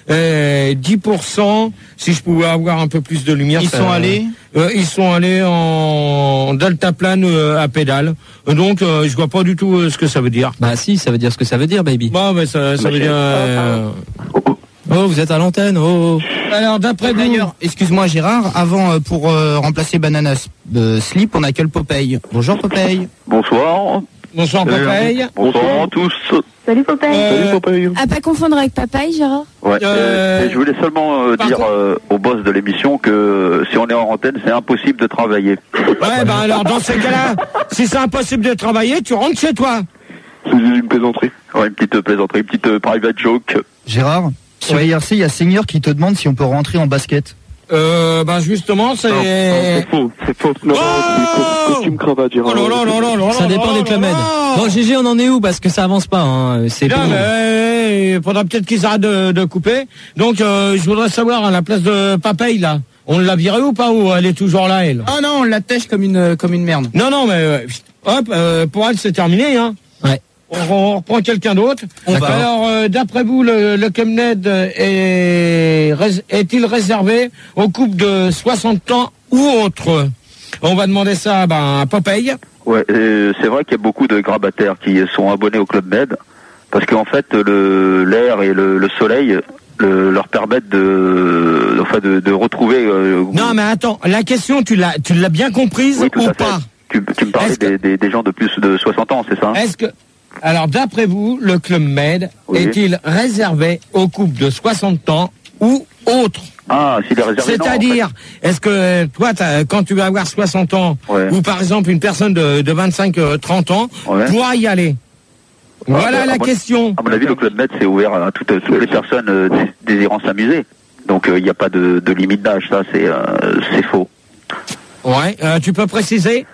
10%, si je pouvais avoir un peu plus de lumière. Ils sont allés en deltaplane à pédale. Donc je vois pas du tout ce que ça veut dire. Bah si, ça veut dire ce que ça veut dire, baby. Bah mais ça veut dire. Oh, vous êtes à l'antenne. Oh. Alors d'après vous... D'ailleurs, excuse-moi Gérard, avant pour remplacer Banana Slip, on a que le Popeye. Bonjour Popeye. Bonsoir. Bonsoir Popeye. Bonsoir à tous. Salut Popeye. Salut Popeye. À pas confondre avec Papaye, Gérard. Ouais. Et je voulais seulement dire au boss de l'émission que si on est en antenne, c'est impossible de travailler. Ouais, bah alors dans ces cas-là, si c'est impossible de travailler, tu rentres chez toi. C'est une plaisanterie. Ouais, une petite plaisanterie, une petite private joke. Gérard, sur l'IRC, il y a Seigneur qui te demande si on peut rentrer en basket. Ben justement, c'est... C'est faux. Non, costume cravate, Gérard. Ça dépend des Club Med. Bon, GG, on en est où? Parce que ça avance pas, hein. C'est non, mais il faudra peut-être qu'ils arrêtent de couper. Donc, je voudrais savoir, à la place de Papaye, là, on l'a virée ou pas, ou elle est toujours là, elle? Ah non, on l'attèche comme une merde. Non, mais, hop, pour elle, c'est terminé, hein. Ouais. On reprend quelqu'un d'autre. Alors, d'après vous, le Club Med est-il réservé aux couples de 60 ans ou autres? On va demander ça à Popeye. Ouais, c'est vrai qu'il y a beaucoup de grabataires qui sont abonnés au Club Med, parce qu'en fait, l'air et le soleil leur permettent de retrouver... Non, mais attends, la question, tu l'as bien comprise ou pas? Tu me parlais des gens de plus de 60 ans, c'est ça? Alors, d'après vous, le Club Med est-il réservé aux couples de 60 ans ou autres? Ah, s'il est réservé, c'est-à-dire, est-ce que toi, quand tu vas avoir 60 ans, ou par exemple une personne de 25-30 ans, pourra y aller? Voilà la question. À mon avis, le Club Med, c'est ouvert à toutes les personnes désirant s'amuser. Donc, il n'y a pas de limite d'âge, ça, c'est faux. Ouais, tu peux préciser?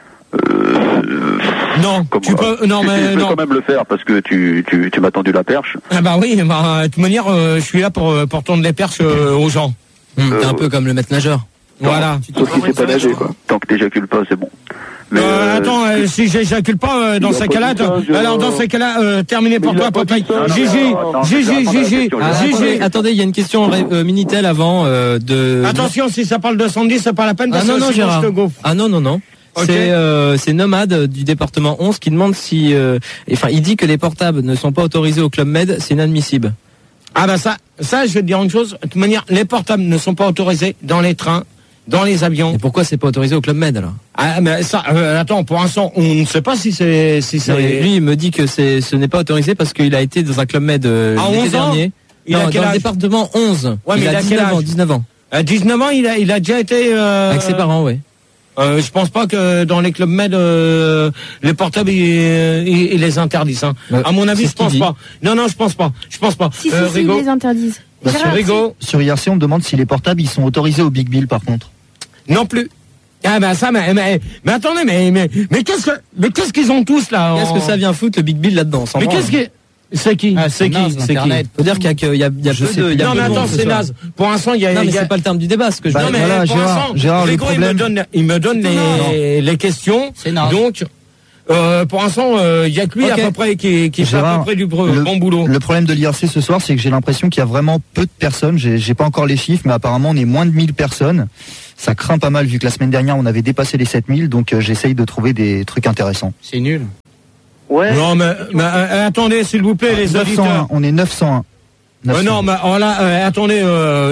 Non, tu peux. Non, mais je peux quand même le faire parce que tu m'as tendu la perche. Ah bah oui, de toute manière, je suis là pour tendre les perches aux gens. T'es un peu comme le maître nageur. Voilà. Sauf qu'il sait pas nager, quoi. Tant que t'éjacules pas, c'est bon. Mais attends, si j'éjacule pas, dans ces cas-là, alors dans ces cas-là, terminé pour toi, Popeye. Gigi. Attendez, il y a une question Minitel avant de. Attention, si ça parle de Sandy, c'est pas la peine parce que non, Gérard. Ah non. Okay. C'est Nomade du département 11 qui demande si, il dit que les portables ne sont pas autorisés au Club Med, c'est inadmissible. Ah bah ça, je vais te dire une chose. De toute manière, les portables ne sont pas autorisés dans les trains, dans les avions. Et pourquoi c'est pas autorisé au Club Med alors? Ah mais ça, attends, pour l'instant, on ne sait pas si c'est. Lui, il me dit que ce n'est pas autorisé parce qu'il a été dans un Club Med l'été dernier. Dans le département 11. Ouais, mais il a 19 ans. À 19 ans, il a déjà été. Avec ses parents, oui. Je pense pas que dans les Club Med les portables ils les interdisent. Hein. À mon avis, je pense pas. Non, je pense pas. Si, ils les interdisent. Sur IRC, on me demande si les portables ils sont autorisés au Big Bill par contre. Non plus. Ah ben ça, mais attendez, mais qu'est-ce qu'ils ont tous là Qu'est-ce que ça vient foutre le Big Bill là-dedans? Mais qu'est-ce que c'est qui? C'est qui? C'est qui? Faut dire qu'il y a peu de. Non mais attends, c'est naze. Pour l'instant, il y a. Non mais c'est pas le terme du débat, ce que je veux dire. Non mais voilà, pour l'instant, Gérard, Grégo, il me donne les questions. C'est naze. Donc. Pour l'instant, il y a que lui à peu près qui fait à peu près du bon boulot. Le problème de l'IRC ce soir, c'est que j'ai l'impression qu'il y a vraiment peu de personnes. J'ai pas encore les chiffres, mais apparemment on est moins de 1000 personnes. Ça craint pas mal vu que la semaine dernière on avait dépassé les 7000, donc j'essaye de trouver des trucs intéressants. C'est nul. Ouais. Non mais attendez s'il vous plaît les 901, auditeurs. on est 901. Non mais là attendez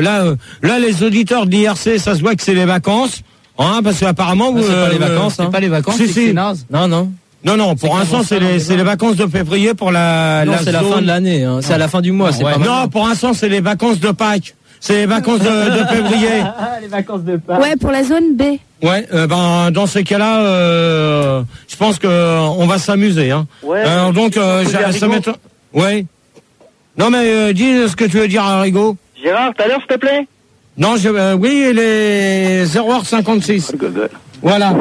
là les auditeurs de l'IRC, ça se voit que c'est les vacances. Hein, parce qu'apparemment c'est pas les vacances, C'est pas les vacances, c'est naze. Non, pour l'instant c'est les vacances de février pour la c'est la fin de l'année, hein. C'est à la fin du mois, c'est pas mal. Non, pour l'instant c'est les vacances de Pâques. C'est les vacances de février. Les vacances de Pâques. Ouais, pour la zone B. Ouais, dans ces cas-là, je pense que on va s'amuser, hein. Ouais. Alors donc ça m'étonne. Ouais. Non mais dis ce que tu veux dire à Rigaud. Gérard, tout à l'heure, s'il te plaît. Non, oui, les 0h56. Voilà.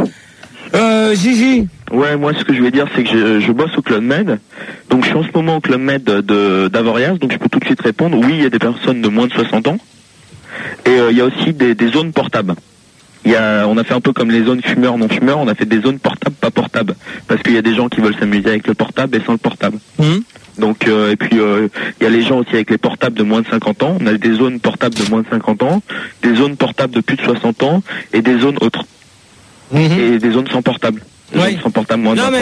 Gigi. Ouais, moi ce que je vais dire c'est que je bosse au Club Med, donc je suis en ce moment au Club Med d'Avoriaz, donc je peux tout de suite répondre, oui il y a des personnes de moins de 60 ans, et il y a aussi des zones portables. On a fait un peu comme les zones fumeurs, non fumeurs, on a fait des zones portables, pas portables, parce qu'il y a des gens qui veulent s'amuser avec le portable et sans le portable. Donc et puis il y a les gens aussi avec les portables de moins de 50 ans, on a des zones portables de moins de 50 ans, des zones portables de plus de 60 ans, et des zones autres. Et des zones sans portable. Sans portable moins de 20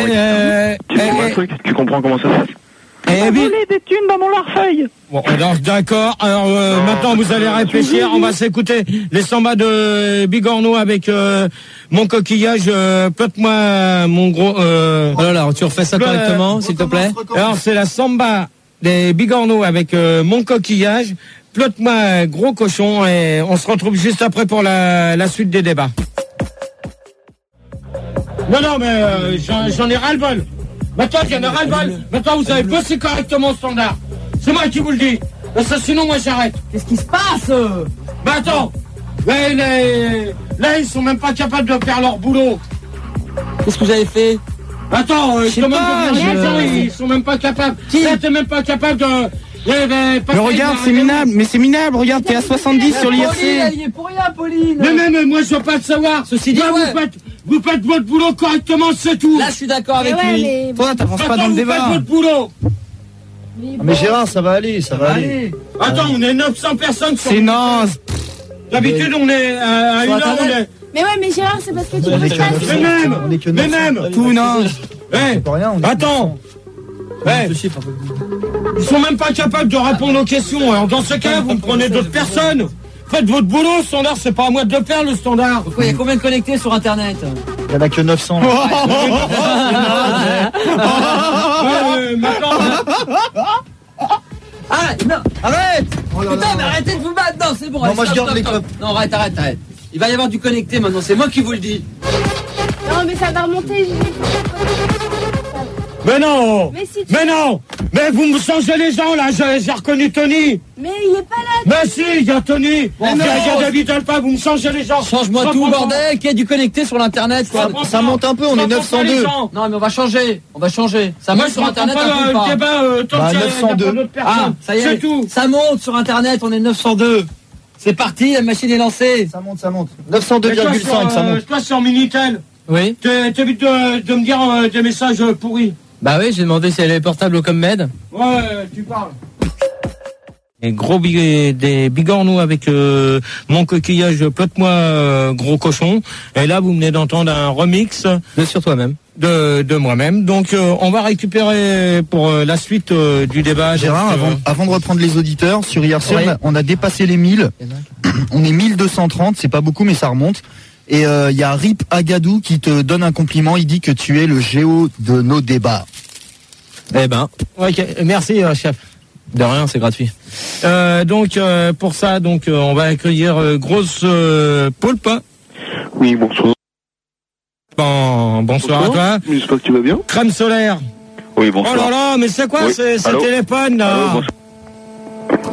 ans. Tu comprends comment ça se passe? Voler des thunes dans mon larfeuille. Bon, alors, d'accord. Alors maintenant vous allez réfléchir. On va s'écouter les sambas de Bigorneau avec mon coquillage. Peut-être mon gros. Alors tu refais ça correctement, s'il te plaît. Alors c'est la samba des Bigorneau avec mon coquillage. Plotte-moi gros cochon et on se retrouve juste après pour la suite des débats. Non, mais j'en ai ras-le-bol. Maintenant, j'en ai ras-le-bol. Maintenant, vous avez bossé correctement au standard. C'est moi qui vous le dis. Parce que sinon, moi, j'arrête. Qu'est-ce qui se passe? Bah attends. Là, ils sont même pas capables de faire leur boulot. Qu'est-ce que vous avez fait? Attends, ils sont même pas capables. Là, t'es même pas capable de... Mais regarde, c'est minable, regarde, t'es à 70 sur l'IRC. Pauline, elle y est pour rien, Pauline. Mais moi, je veux pas le savoir. Ceci dit, vous faites votre boulot correctement, c'est tout. Là, je suis d'accord avec lui. Toi, t'avances pas dans le débat. Vous faites votre boulot. Mais Gérard, ça va aller, ça va aller. Attends, on est 900 personnes sur... C'est naze. D'habitude, on est à une heure, on est... Mais ouais, mais Gérard, c'est parce que tu bosses pas. Mais même. Tout naze. Attends. Ils sont même pas capables de répondre aux questions. Alors dans ce cas, vous me prenez d'autres personnes. Faites votre boulot, standard, c'est pas à moi de le faire, le standard. Pourquoi il y a combien de connectés sur Internet? Il y en a que 900. Non, arrête. Putain, mais arrêtez de vous battre. Non, c'est bon. Non, moi je garde les clubs. Non, arrête. Il va y avoir du connecté maintenant, c'est moi qui vous le dis. Non, mais ça va remonter, Mais non. Mais non. Mais vous me changez les gens là, j'ai reconnu Tony. Mais il est pas là. Mais si, il y a Tony. Il y a David Alpha, vous me changez les gens. Change-moi tout, bordel, qu'il y a du connecté sur l'internet, quoi. Ça monte un peu, on est 902. Non, mais on va changer. Ça monte sur internet un peu pas. Débat, 902. Ah, ça y est, c'est tout. Ça monte sur internet, on est 902. C'est parti, la machine est lancée. Ça monte. 902,5, ça monte. Toi, sur Minitel. Oui. T'évites de me dire des messages pourris. Bah oui, j'ai demandé si elle est portable au Commed. Ouais, tu parles. Et des bigorneaux avec mon coquillage plotte-moi gros cochon. Et là, vous venez d'entendre un remix de Sur toi-même. De moi-même. Donc, on va récupérer pour la suite du débat. Gérard, avant de reprendre les auditeurs, sur IRC, on a dépassé les 1000. On est 1230, c'est pas beaucoup, mais ça remonte. Et il y a Rip Agadou qui te donne un compliment. Il dit que tu es le géo de nos débats. Eh ben, ok, merci chef. De rien, c'est gratuit. Donc pour ça, on va accueillir Grosse Poulpe. Oui, bonsoir. Bonsoir à toi. J'espère que tu vas bien. Crème solaire. Oui, bonsoir. Oh là là, mais c'est quoi ce téléphone là?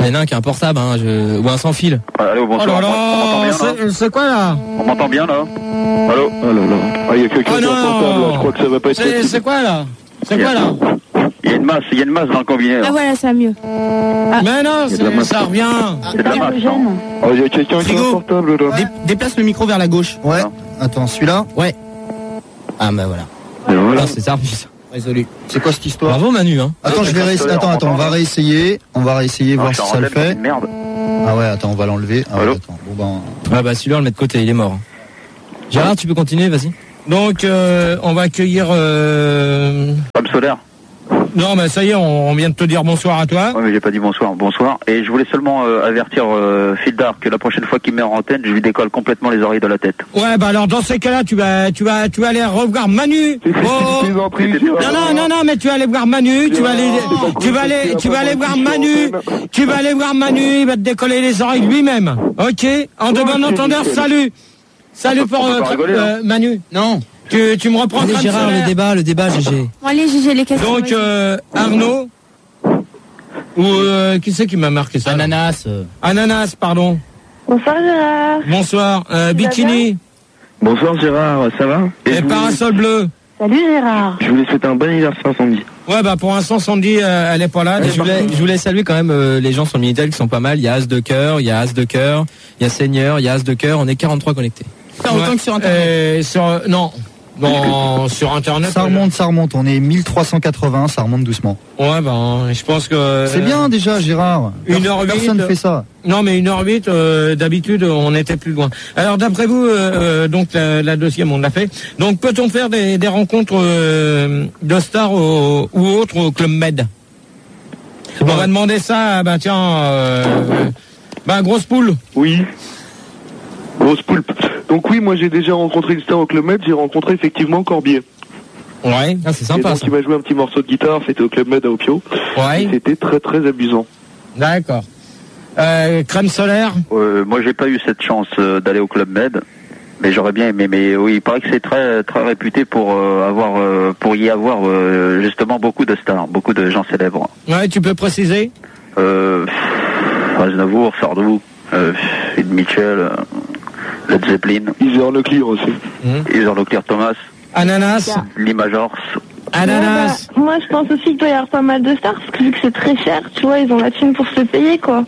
Il y en a un qui a un portable, hein, ou un sans fil. Allô, bonsoir. Oh là là, c'est quoi là? On m'entend bien là? Allô? Oh là là. Ah, il y a quelqu'un qui a un portable là, je crois que ça va pas être possible. C'est quoi là? C'est quoi là? Il y a une masse dans le combiné. Ah voilà, ça va mieux. Mais non, ça revient. C'est de la masse. Oh, il y a quelqu'un qui a un portable là. Déplace le micro vers la gauche. Ouais. Attends, celui-là? Ouais. Ah bah voilà. Ah, c'est ça. Résolu. C'est quoi cette histoire? Bravo Manu, hein. Attends, je vais réessayer. Attends, on va réessayer. On va réessayer, voir si ça le fait. Merde. Ah ouais, attends, on va l'enlever. Ah ouais, attends. Bon ben. Ah bah celui-là on le met de côté, il est mort. Gérard, tu peux continuer, vas-y. Donc, on va accueillir... Femme solaire. Non, mais ça y est, on vient de te dire bonsoir à toi. Ouais, mais j'ai pas dit bonsoir. Bonsoir. Et je voulais seulement avertir Fildar que la prochaine fois qu'il me met en antenne, je lui décolle complètement les oreilles de la tête. Ouais, bah alors dans ces cas-là, tu vas aller revoir Manu. Oh. Non, mais tu vas aller voir Manu, tu vas aller voir Manu, il va te décoller les oreilles lui-même. Ok? En de bon entendeur, salut. Salut pour Manu. Non. Tu me reprends. Allez, Gérard, le débat, GG. Bon, allez, GG, les questions. Donc, Arnaud, ou qui c'est qui m'a marqué ça? Ananas. Ananas, pardon. Bonsoir Gérard. Bonsoir. Bikini. Bonsoir Gérard, ça va? Et parasol bleu. Salut Gérard. Je voulais souhaiter un bon anniversaire à Sandy. Ouais, bah pour l'instant, Sandy, elle est pas là. Je voulais saluer quand même les gens sur le Minitel qui sont pas mal. Il y a As de cœur, il y a As de cœur, il y a Seigneur, il y a As de cœur. On est 43 connectés. Pas autant que sur Internet. Sur Internet. Ça remonte. On est 1380, ça remonte doucement. Ouais, ben, je pense que... C'est bien déjà, Gérard. 1h08. Personne fait ça. Non, mais 1h08, d'habitude, on était plus loin. Alors, d'après vous, donc, la deuxième, on l'a fait. Donc, peut-on faire des rencontres de stars ou autres au Club Med? On va demander ça, Grosse Poule. Oui. Grosse poulpe. Donc oui, moi j'ai déjà rencontré une star au Club Med, j'ai rencontré effectivement Corbier. Ouais, c'est sympa. Et donc ça. il m'a joué un petit morceau de guitare, c'était au Club Med à Opio. Ouais. Et c'était très très amusant. D'accord. Crème solaire. Moi j'ai pas eu cette chance d'aller au Club Med, mais j'aurais bien aimé. Mais oui, il paraît que c'est très très réputé pour y avoir justement beaucoup de stars, beaucoup de gens célèbres. Ouais, tu peux préciser? Aznavour, Sardou, Ed Mitchell. Led Zeppelin. Heather Locklear aussi. Heather Locklear Thomas. Ananas. Lee Majors. Ananas. Moi je pense aussi qu'il doit y avoir pas mal de stars parce que vu que c'est très cher, tu vois, ils ont la thune pour se payer quoi.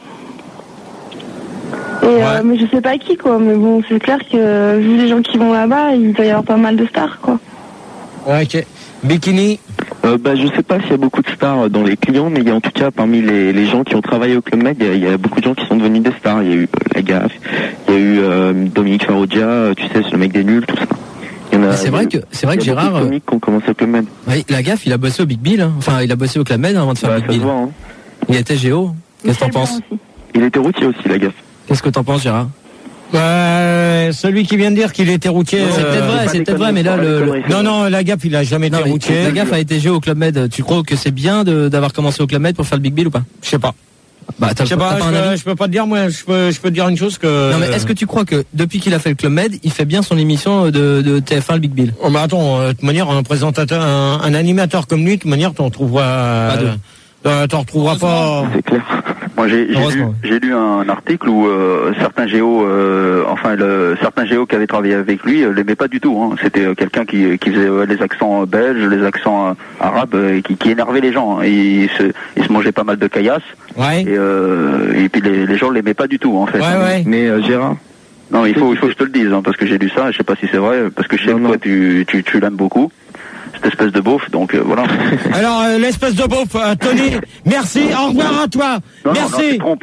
Et mais je sais pas qui quoi, mais bon c'est clair que vu les gens qui vont là-bas, il doit y avoir pas mal de stars quoi. Ouais, ok. Bikini. Je sais pas s'il y a beaucoup de stars dans les clients, mais il y a en tout cas parmi les gens qui ont travaillé au Club Med, il y a beaucoup de gens qui sont devenus des stars. Il y a eu La Gaffe, il y a eu Dominique Farrugia, tu sais, c'est le mec des nuls, tout ça. C'est vrai que Gérard. Dominique qui ont commencé au Club Med. Oui, La Gaffe, il a bossé au Big Bill. Hein. Enfin, il a bossé au Club Med avant de faire Big Bill. Voit, hein. Il était géo. Qu'est-ce que t'en penses? Il était routier aussi, La Gaffe. Qu'est-ce que t'en penses, Gérard? Celui qui vient de dire qu'il était routier. C'est peut-être vrai, mais là Non, La Gaffe, il a jamais été routier. La Gaffe a été géo au Club Med. Tu crois que c'est bien d'avoir commencé au Club Med pour faire le Big Bill ou pas? Je sais pas. Je sais pas, je peux pas te dire, moi, je peux te dire une chose que... Non, mais est-ce que tu crois que depuis qu'il a fait le Club Med, il fait bien son émission de TF1, le Big Bill? Oh, mais attends, de toute manière, un présentateur, un animateur comme lui, de toute manière, t'en retrouveras pas. C'est clair. Moi, j'ai lu un article où certains géos, certains géos qui avaient travaillé avec lui, l'aimaient pas du tout. Hein. C'était quelqu'un qui faisait les accents belges, les accents arabes, qui énervait les gens. Hein. Et il se mangeait pas mal de caillasse. Ouais. Et puis les gens l'aimaient pas du tout, en fait. Ouais. Mais Gérard. Non, il faut que je te le dise, hein, parce que j'ai lu ça. Je sais pas si c'est vrai, parce que je sais que toi, tu l'aimes beaucoup. Cette espèce de beauf, donc voilà. Alors, l'espèce de beauf, Tony, merci, au revoir à toi. Merci. Non.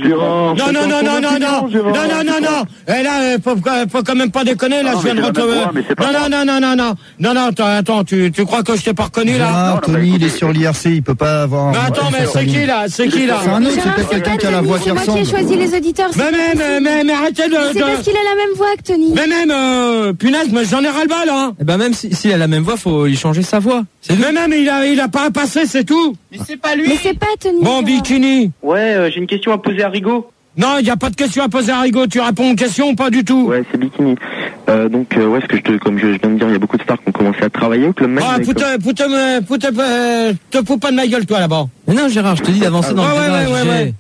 Et là, faut quand même pas déconner, là, je viens de retrouver. Non, attends, tu crois que je t'ai pas reconnu, là? Tony, il est sur l'IRC, il peut pas avoir... Mais attends, mais c'est qui, là? C'est un autre, c'est peut-être quelqu'un qui a la voix qui ressemble. C'est moi qui ai choisi les auditeurs. Mais arrêtez de... C'est parce qu'il a la même voix que Tony. Mais même, punaise, mais j'en ai ras-le-bas, là. Eh ben, même s'il a la même voix, faut lui changer sa voix. Mais même, il a pas à passer, c'est tout. Mais c'est pas lui. Mais c'est pas Tony. Bon, Bikini. Ouais, j'ai une question à poser à Rigaud. Non, il n'y a pas de question à poser à Rigaud. Tu réponds aux questions ou pas du tout? Ouais, c'est Bikini. Comme je viens de dire, il y a beaucoup de stars qui ont commencé à travailler au Club Med. Ah, te fous pas de ma gueule, toi, là-bas. Mais non, Gérard, je te dis d'avancer dans le débat. Ouais.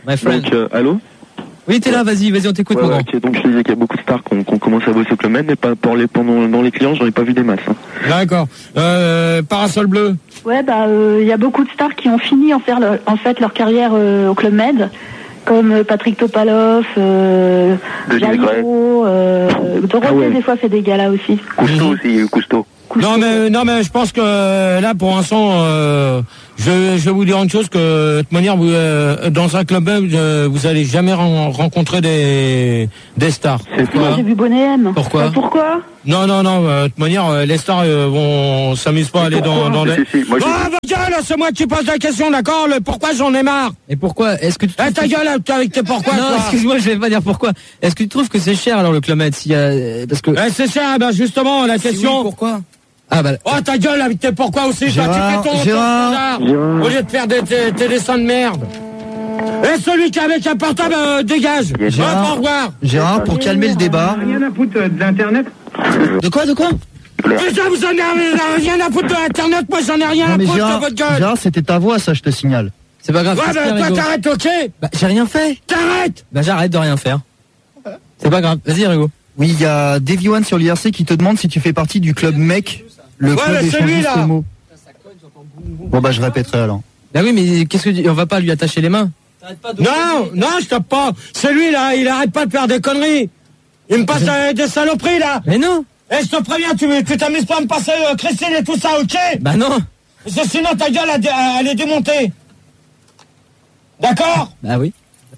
My friend. Donc, allô? Oui, t'es là, vas-y, on t'écoute, mon grand. Ok, donc je disais qu'il y a beaucoup de stars qui ont commencé à bosser au Club Med, mais pas dans les clients, j'en ai pas vu des masses. Hein. D'accord. Parasol bleu. Ouais, il y a beaucoup de stars qui ont fini en fait leur carrière au Club Med, comme Patrick Topalov, Jallo, Dorothée des fois fait des galas aussi. Cousteau aussi, Cousteau. Non mais je pense que là pour l'instant je vais vous dire une chose, que de toute manière vous, dans un club vous allez jamais rencontrer des stars. Moi j'ai vu Bonnet M. Pourquoi Pourquoi? Non, de toute manière les stars vont s'amusent pas à aller dans les... gueule, c'est moi qui pose la question, d'accord? Le pourquoi, j'en ai marre. Et pourquoi? Est-ce que tu ta gueule avec tes pourquoi? Non, excuse-moi, je vais pas dire pourquoi. Est-ce que tu trouves que c'est cher alors le Club Med, s'il y a... Parce que c'est cher, justement la question. Oui, pourquoi? Oh ta gueule avec tes pourquoi aussi, Gérard, toi tu fais ton standard au lieu de faire tes dessins de merde. Et celui qui est avec un portable dégage. Au revoir. Gérard, pour calmer le débat. Rien à foutre d'internet. De quoi? Déjà vous en avez rien à foutre de l'internet, moi j'en ai rien à foutre de votre gueule. Gérard, c'était ta voix, ça, je te signale. C'est pas grave. Ouais, toi t'arrêtes, ok? J'ai rien fait. T'arrêtes. J'arrête de rien faire. C'est pas grave. Vas-y, Rigo. Oui, il y a Davy One sur l'IRC qui te demande si tu fais partie du club MEC, le club échangiste homo. Bon je répéterai alors. Bah oui, mais qu'est-ce que on va pas lui attacher les mains? Non, je tape pas. Celui-là, il arrête pas de faire des conneries. Il me passe des saloperies là. Mais non. Je te préviens, tu t'amuses pas à me passer Christine et tout ça, ok? Bah non. Parce que sinon ta gueule elle est démontée. D'accord? Bah oui.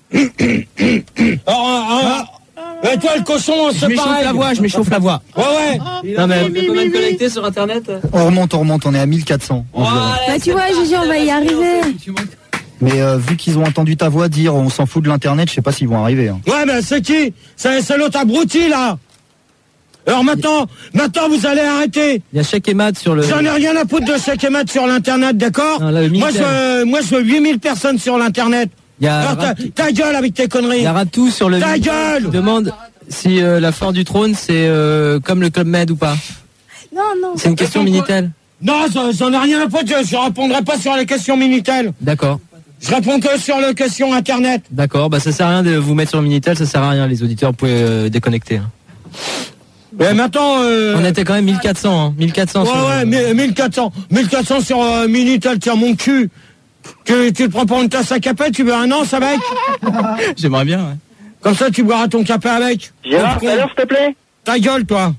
Et toi le cochon, c'est pareil. Je m'échauffe la voix. Ouais. Non mais on peut quand même connecter sur internet. On remonte, on est à 1400. Bah tu vois, Gigi, on va y arriver. Mais vu qu'ils ont entendu ta voix dire on s'en fout de l'internet, je sais pas s'ils vont arriver. Hein. Ouais, mais c'est qui? C'est l'autre abruti là. Alors maintenant vous allez arrêter. Il y a Cheikh Emad sur le... J'en ai rien à foutre de Cheikh Emad sur l'internet, d'accord? Moi je veux 8000 personnes sur l'internet. Alors ta gueule avec tes conneries. Il y a Ratou sur le... Ta gueule. Qui demande si la Foire du Trône c'est comme le Club Med ou pas. Non. C'est une question Minitel. Non, j'en ai rien à foutre, je répondrai pas sur les questions Minitel. D'accord. Je réponds que sur les questions internet. D'accord, ça sert à rien de vous mettre sur Minitel, ça sert à rien, les auditeurs, vous pouvez déconnecter. Hein. Mais maintenant... On était quand même 1400, hein. 1400. Ouais, 1400 sur Minitel, tiens mon cul. Tu le prends pour une tasse à café, tu veux un an, ça mec? J'aimerais bien, ouais. Comme ça, tu boiras ton café avec. Gérard, alors, s'il te plaît? Ta gueule, toi.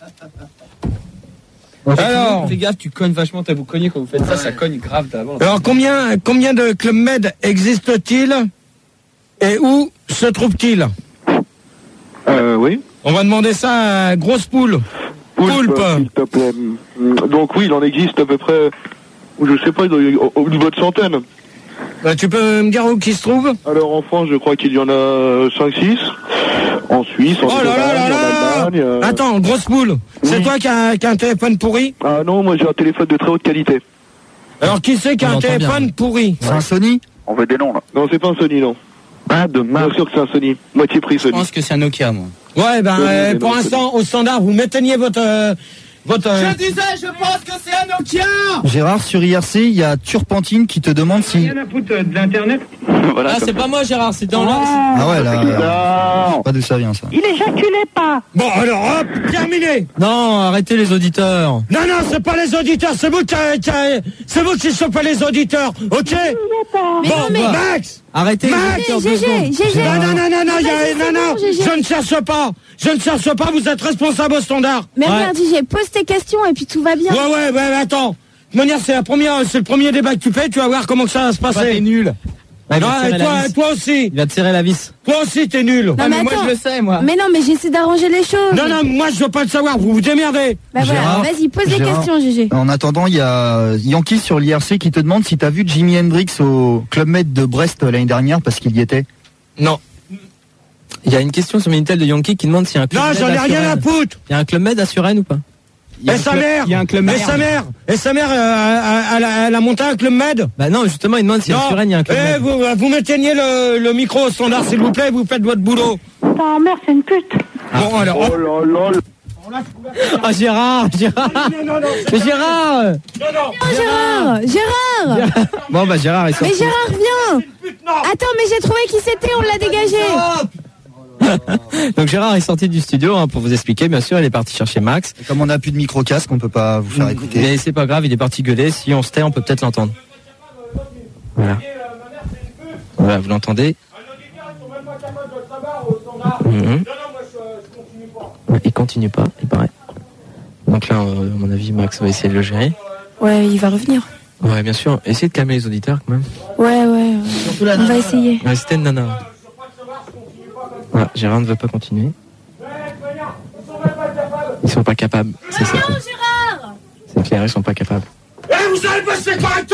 Alors, fais gaffe, tu cognes vachement, vous cognez quand vous faites ça, ça cogne grave d'avant. Alors, combien de Club Med existe-t-il et où se trouve-t-il? Oui. On va demander ça à Grosse Poule. Poulpe. S'il te plaît. Donc oui, il en existe à peu près, je sais pas, au niveau de centaines. Tu peux me dire où qui se trouve? Alors en France, je crois qu'il y en a 5-6. En Suisse, en Allemagne. Attends, Grosse Poule, c'est toi qui as un téléphone pourri? Ah non, moi j'ai un téléphone de très haute qualité. Alors qui c'est qui a un téléphone pourri? C'est un Sony? On veut des noms là. Non, c'est pas un Sony, non. Ah, de marque. Bien sûr que c'est un Sony. Moitié prix Sony. Je pense que c'est un Nokia, moi. Ouais, pour l'instant, au standard, vous m'éteignez votre... Je disais, je pense que c'est un Nokia. Gérard, sur IRC, il y a Turpentine qui te demande si... Rien à foutre de l'internet. Voilà, c'est pas moi, Gérard, c'est dans là. Ah ouais, là, je sais pas d'où ça vient, ça. Il éjaculait pas. Bon, alors, hop, terminé. Non, arrêtez les auditeurs. Non, c'est pas les auditeurs, c'est vous qui chopez les auditeurs, ok? Mais Max. Arrêtez les auditeurs. GG. Non, je ne cherche pas, vous êtes responsable au standard. Mais regarde, GG, pose tes questions et puis tout va bien. Ouais, attends. De manière, c'est le premier débat que tu fais, tu vas voir comment que ça va se passer. T'es nul. Toi aussi. Il va te serrer la vis. Toi aussi, t'es nul. Non, mais moi, je le sais, moi. Mais non, mais j'essaie d'arranger les choses. Non, moi, je veux pas le savoir, vous vous démerdez. Bah voilà, vas-y, pose des questions, GG. En attendant, il y a Yankee sur l'IRC qui te demande si t'as vu Jimi Hendrix au Club Med de Brest l'année dernière parce qu'il y était. Non. Il y a une question sur Minitel de Yankee qui demande s'il y a un Club Med. Non, j'en ai rien à foutre. Il y a un Club Med à Suresnes ou pas? Et sa mère, elle a monté un Club Med. Bah non, justement, il demande si à Suresnes il y a un Club Med. Vous m'éteignez le micro au standard, s'il vous plaît, vous faites votre boulot. Ta mère, c'est une pute. Bon, alors. Oh là là. Ah, Gérard. Non. Gérard. Gérard. Bon, bah, Gérard, il sort. Mais Gérard, viens. Attends, mais j'ai trouvé qui c'était, on l'a dégagé. Donc Gérard est sorti du studio pour vous expliquer, bien sûr, il est parti chercher Max. Et comme on n'a plus de micro-casque, on peut pas vous faire écouter. Mais c'est pas grave, il est parti gueuler, si on se tait, on peut peut-être l'entendre. Voilà. Voilà, vous l'entendez. Il continue pas, il paraît. Donc là, à mon avis, Max va essayer de le gérer. Ouais, il va revenir. Ouais, bien sûr. Essayez de calmer les auditeurs quand même. Ouais. On va essayer. Ouais, c'était une nana. Voilà, Gérard ne veut pas continuer. Ils sont pas capables. C'est ça. Gérard ! C'est clair, ils sont pas capables. Eh, vous allez passer correctement.